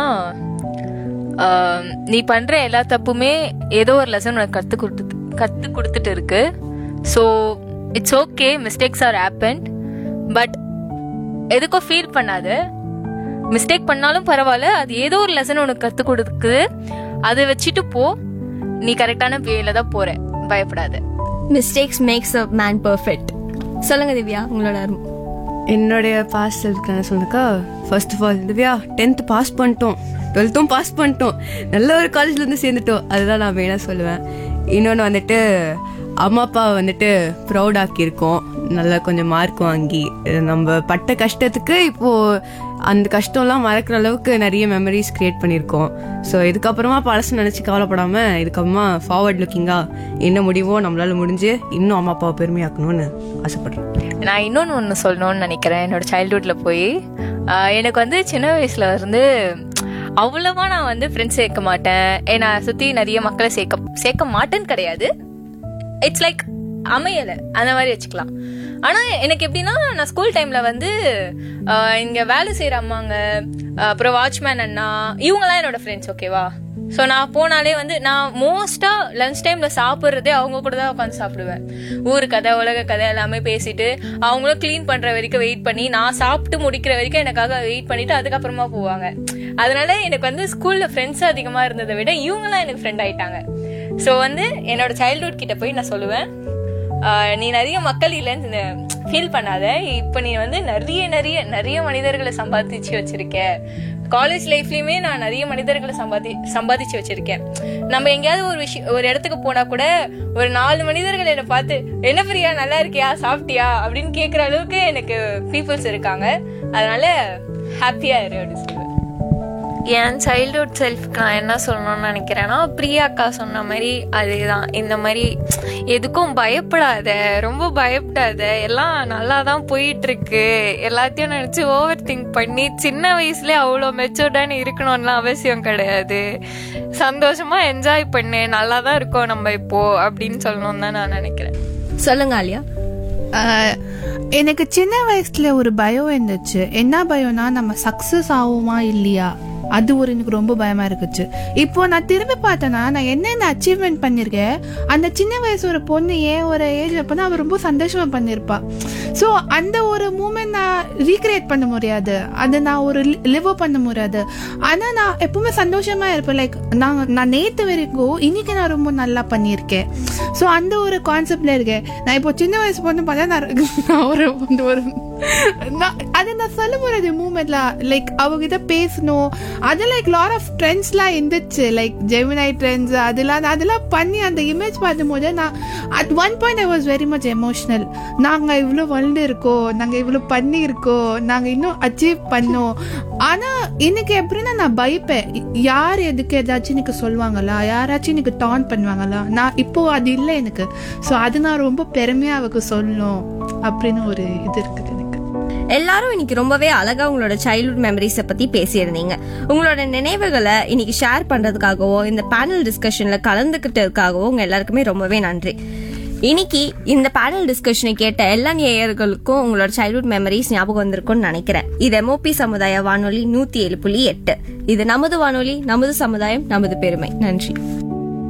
நீ பண்ற எல்லா தப்புமே ஏதோ ஒரு லெசன் உனக்கு கத்து கொடுத்து கத்து கொடுத்துட்டு இருக்கு. So it's okay, mistakes R happened, but எதுக்கோ ஃபீல் பண்ணாத. மிஸ்டேக் பண்ணாலும் பரவாயில்ல, அது ஏதோ ஒரு லெசன் உனக்கு கத்து கொடுக்குது, அதை வச்சுட்டு போ. நீ கரெக்டான வேல தான் போற, பயப்படாத. Mistakes maths a man perfect. சொல்லுங்க திவ்யா உங்களோட. என்னுடைய பாஸ் செல்ஃப்க்கு என்ன சொன்னாக்கா, first of all Divya tenth pass பண்ணிட்டோம், டுவெல்த்தும் பாஸ் பண்ணிட்டோம், நல்ல ஒரு காலேஜ்ல இருந்து சேர்ந்துட்டோம், அதுதான் நான் மெயினாக சொல்லுவேன். இன்னொன்று வந்துட்டு அம்மா அப்பா வந்துட்டு ப்ரௌட் ஆக்கியிருக்கோம், நல்லா கொஞ்சம் மார்க் வாங்கி நம்ம பட்ட கஷ்டத்துக்கு இப்போ அந்த கஷ்டம்லாம் மறக்கிற அளவுக்கு நிறைய மெமரிஸ் கிரியேட் பண்ணியிருக்கோம். ஸோ இதுக்கப்புறமா பழசு நினச்சி கவலைப்படாம இதுக்கப்புறமா ஃபார்வர்ட் லுக்கிங்கா என்ன முடிவோ நம்மளால முடிஞ்சு இன்னும் அம்மா அப்பாவை பெருமையாக்கணும்னு ஆசைப்படுறேன். நான் இன்னொன்று ஒன்று சொல்லணும்னு நினைக்கிறேன். என்னோட சைல்ட்ஹுட்ல போய் எனக்கு வந்து சின்ன வயசுல இருந்து அவ்வளவா நான் வந்து ஃப்ரெண்ட்ஸ் சேர்க்க மாட்டேன், என்னை சுற்றி நிறைய மக்களை சேர்க்க சேர்க்க மாட்டேன்னு கிடையாது, இட்ஸ் லைக் அமையலை அந்த மாதிரி வச்சுக்கலாம். ஆனால் எனக்கு எப்படின்னா, நான் ஸ்கூல் டைமில் வந்து இங்கே வேலை செய்கிற அம்மாங்க, அப்புறம் வாட்ச்மேன் அண்ணா, இவங்கெல்லாம் என்னோட ஃப்ரெண்ட்ஸ். ஓகேவா? ஸோ நான் போனாலே வந்து நான் மோஸ்ட்டாக லன்ச் டைமில் சாப்பிட்றதே அவங்க கூட தான் உட்காந்து சாப்பிடுவேன். ஊர் கதை உலக கதை எல்லாமே பேசிட்டு அவங்களும் க்ளீன் பண்ணுற வரைக்கும் வெயிட் பண்ணி, நான் சாப்பிட்டு முடிக்கிற வரைக்கும் எனக்காக வெயிட் பண்ணிட்டு அதுக்கப்புறமா போவாங்க. அதனால எனக்கு வந்து ஸ்கூலில் ஃப்ரெண்ட்ஸ் அதிகமாக இருந்ததை விட இவங்கெல்லாம் எனக்கு ஃப்ரெண்ட் ஆயிட்டாங்க. ஸோ வந்து என்னோட சைல்ட்ஹுட் கிட்ட போய் நான் சொல்லுவேன், நீ நிறைய மக்கள் இல்லைன்னு ஃபீல் பண்ணாத, இப்போ நீ வந்து நிறைய நிறைய நிறைய மனிதர்களை சம்பாதிச்சு வச்சிருக்க. காலேஜ் லைஃப்லயுமே நான் நிறைய மனிதர்களை சம்பாதி சம்பாதிச்சு வச்சிருக்கேன். நம்ம எங்கேயாவது ஒரு விஷயம் ஒரு இடத்துக்கு போனா கூட ஒரு நாலு மனிதர்கள் என்னை பார்த்து என்ன பிரியா நல்லா இருக்கியா சாப்பிட்டியா அப்படின்னு கேட்குற அளவுக்கு எனக்கு பீப்புள்ஸ் இருக்காங்க. அதனால ஹாப்பியா இரு அப்படின்னு சொல்லுவேன். என் சைல்ட்ஹுட் செல்ஃப்க்கு நான் என்ன சொல்லணும்னு நினைக்கிறேன்னா, பிரியாக்கா சொன்ன மாதிரி அதேதான். இந்த மாதிரி எதுக்கும் பயப்படாத, ரொம்ப பயப்படாத, எல்லாம் நல்லா தான் போயிட்டுருக்கு, எல்லாத்தையும் நினச்சி ஓவர் திங்க் பண்ணி சின்ன வயசுலேயே அவ்வளோ மெச்சூர்டான இருக்கணும்லாம் அவசியம் கிடையாது. சந்தோஷமாக என்ஜாய் பண்ணு, நல்லா தான் இருக்கோம் நம்ம இப்போ அப்படின்னு சொல்லணும்னு தான் நான் நினைக்கிறேன். சொல்லுங்க ஆலியா. எனக்கு சின்ன வயசுல ஒரு பயம் இருந்துச்சு. என்ன பயம்னா, நம்ம சக்ஸஸ் ஆகுமா இல்லையா, அது ஒரு எனக்கு ரொம்ப பயமா இருக்குச்சு. இப்போ நான் திரும்பி பார்த்தேன்னா நான் என்னென்ன அச்சீவ்மெண்ட் பண்ணியிருக்கேன், அந்த சின்ன வயசு ஒரு பொண்ணு ஏன் ஒரு ஏஜ் அப்போனா அவள் ரொம்ப சந்தோஷமா பண்ணியிருப்பா. ஸோ அந்த ஒரு மூமெண்ட் நான் ரீக்ரியேட் பண்ண முடியாது, அதை நான் ஒரு லிவ் பண்ண முடியாது. ஆனால் நான் எப்பவுமே சந்தோஷமா இருப்பேன். லைக் நான் நான் நேற்று வரைக்கும் இன்னைக்கு நான் ரொம்ப நல்லா பண்ணியிருக்கேன். ஸோ அந்த ஒரு கான்செப்ட்ல இருக்கேன். நான் இப்போ சின்ன வயசு பொண்ணு பார்த்தா நான் ஒரு ஒரு நான் அதை நான் சொல்ல போறது மூமெண்ட்ல லைக் அவகிட்ட பேசணும். அது லைக் லாட் ஆஃப் ட்ரெண்ட்ஸ்லாம் இருந்துச்சு, லைக் ஜெமினை ட்ரெண்ட்ஸ் அதெல்லாம் அதெல்லாம் பண்ணி அந்த இமேஜ் பார்க்கும் போது நான் at one point I was very much emotional. நாங்கள் இவ்வளோ வளர்ந்து இருக்கோம், நாங்கள் இவ்வளோ பண்ணி இருக்கோம், நாங்கள் இன்னும் அச்சீவ் பண்ணோம். ஆனால் இன்னைக்கு எப்படின்னா நான் பயப்பேன், யார் எதுக்கு ஏதாச்சும் எனக்கு சொல்லுவாங்களா, யாராச்சும் எனக்கு டான் பண்ணுவாங்களா. நான் இப்போ அது இல்லை எனக்கு. ஸோ அது நான் ரொம்ப பெருமையாக அவருக்கு சொல்லணும் அப்படின்னு ஒரு இது இருக்குது எனக்கு. எல்லாரும் இன்னைக்கு ரொம்பவே அழகா உங்களோட சைல்ட்ஹுட் மெமரிஸை பத்தி பேசியிருந்தீங்க. உங்களோட நினைவுகளை இன்னைக்கு ஷேர் பண்றதுக்காகவோ இந்த பேனல் டிஸ்கஷன்ல கலந்துக்கிட்டதுக்காகவோ உங்க எல்லாருக்குமே ரொம்பவே நன்றி. இன்னைக்கு இந்த பேனல் டிஸ்கஷனை கேட்ட எல்லா நேயர்களுக்கும் உங்களோட சைல்ட்ஹுட் மெமரிஸ் ஞாபகம் வந்திருக்கும்னு நினைக்கிறேன். இது எம்ஓபி சமுதாய வானொலி நூத்தி ஏழு புள்ளி எட்டு. இது நமது வானொலி, நமது சமுதாயம், நமது பெருமை. நன்றி.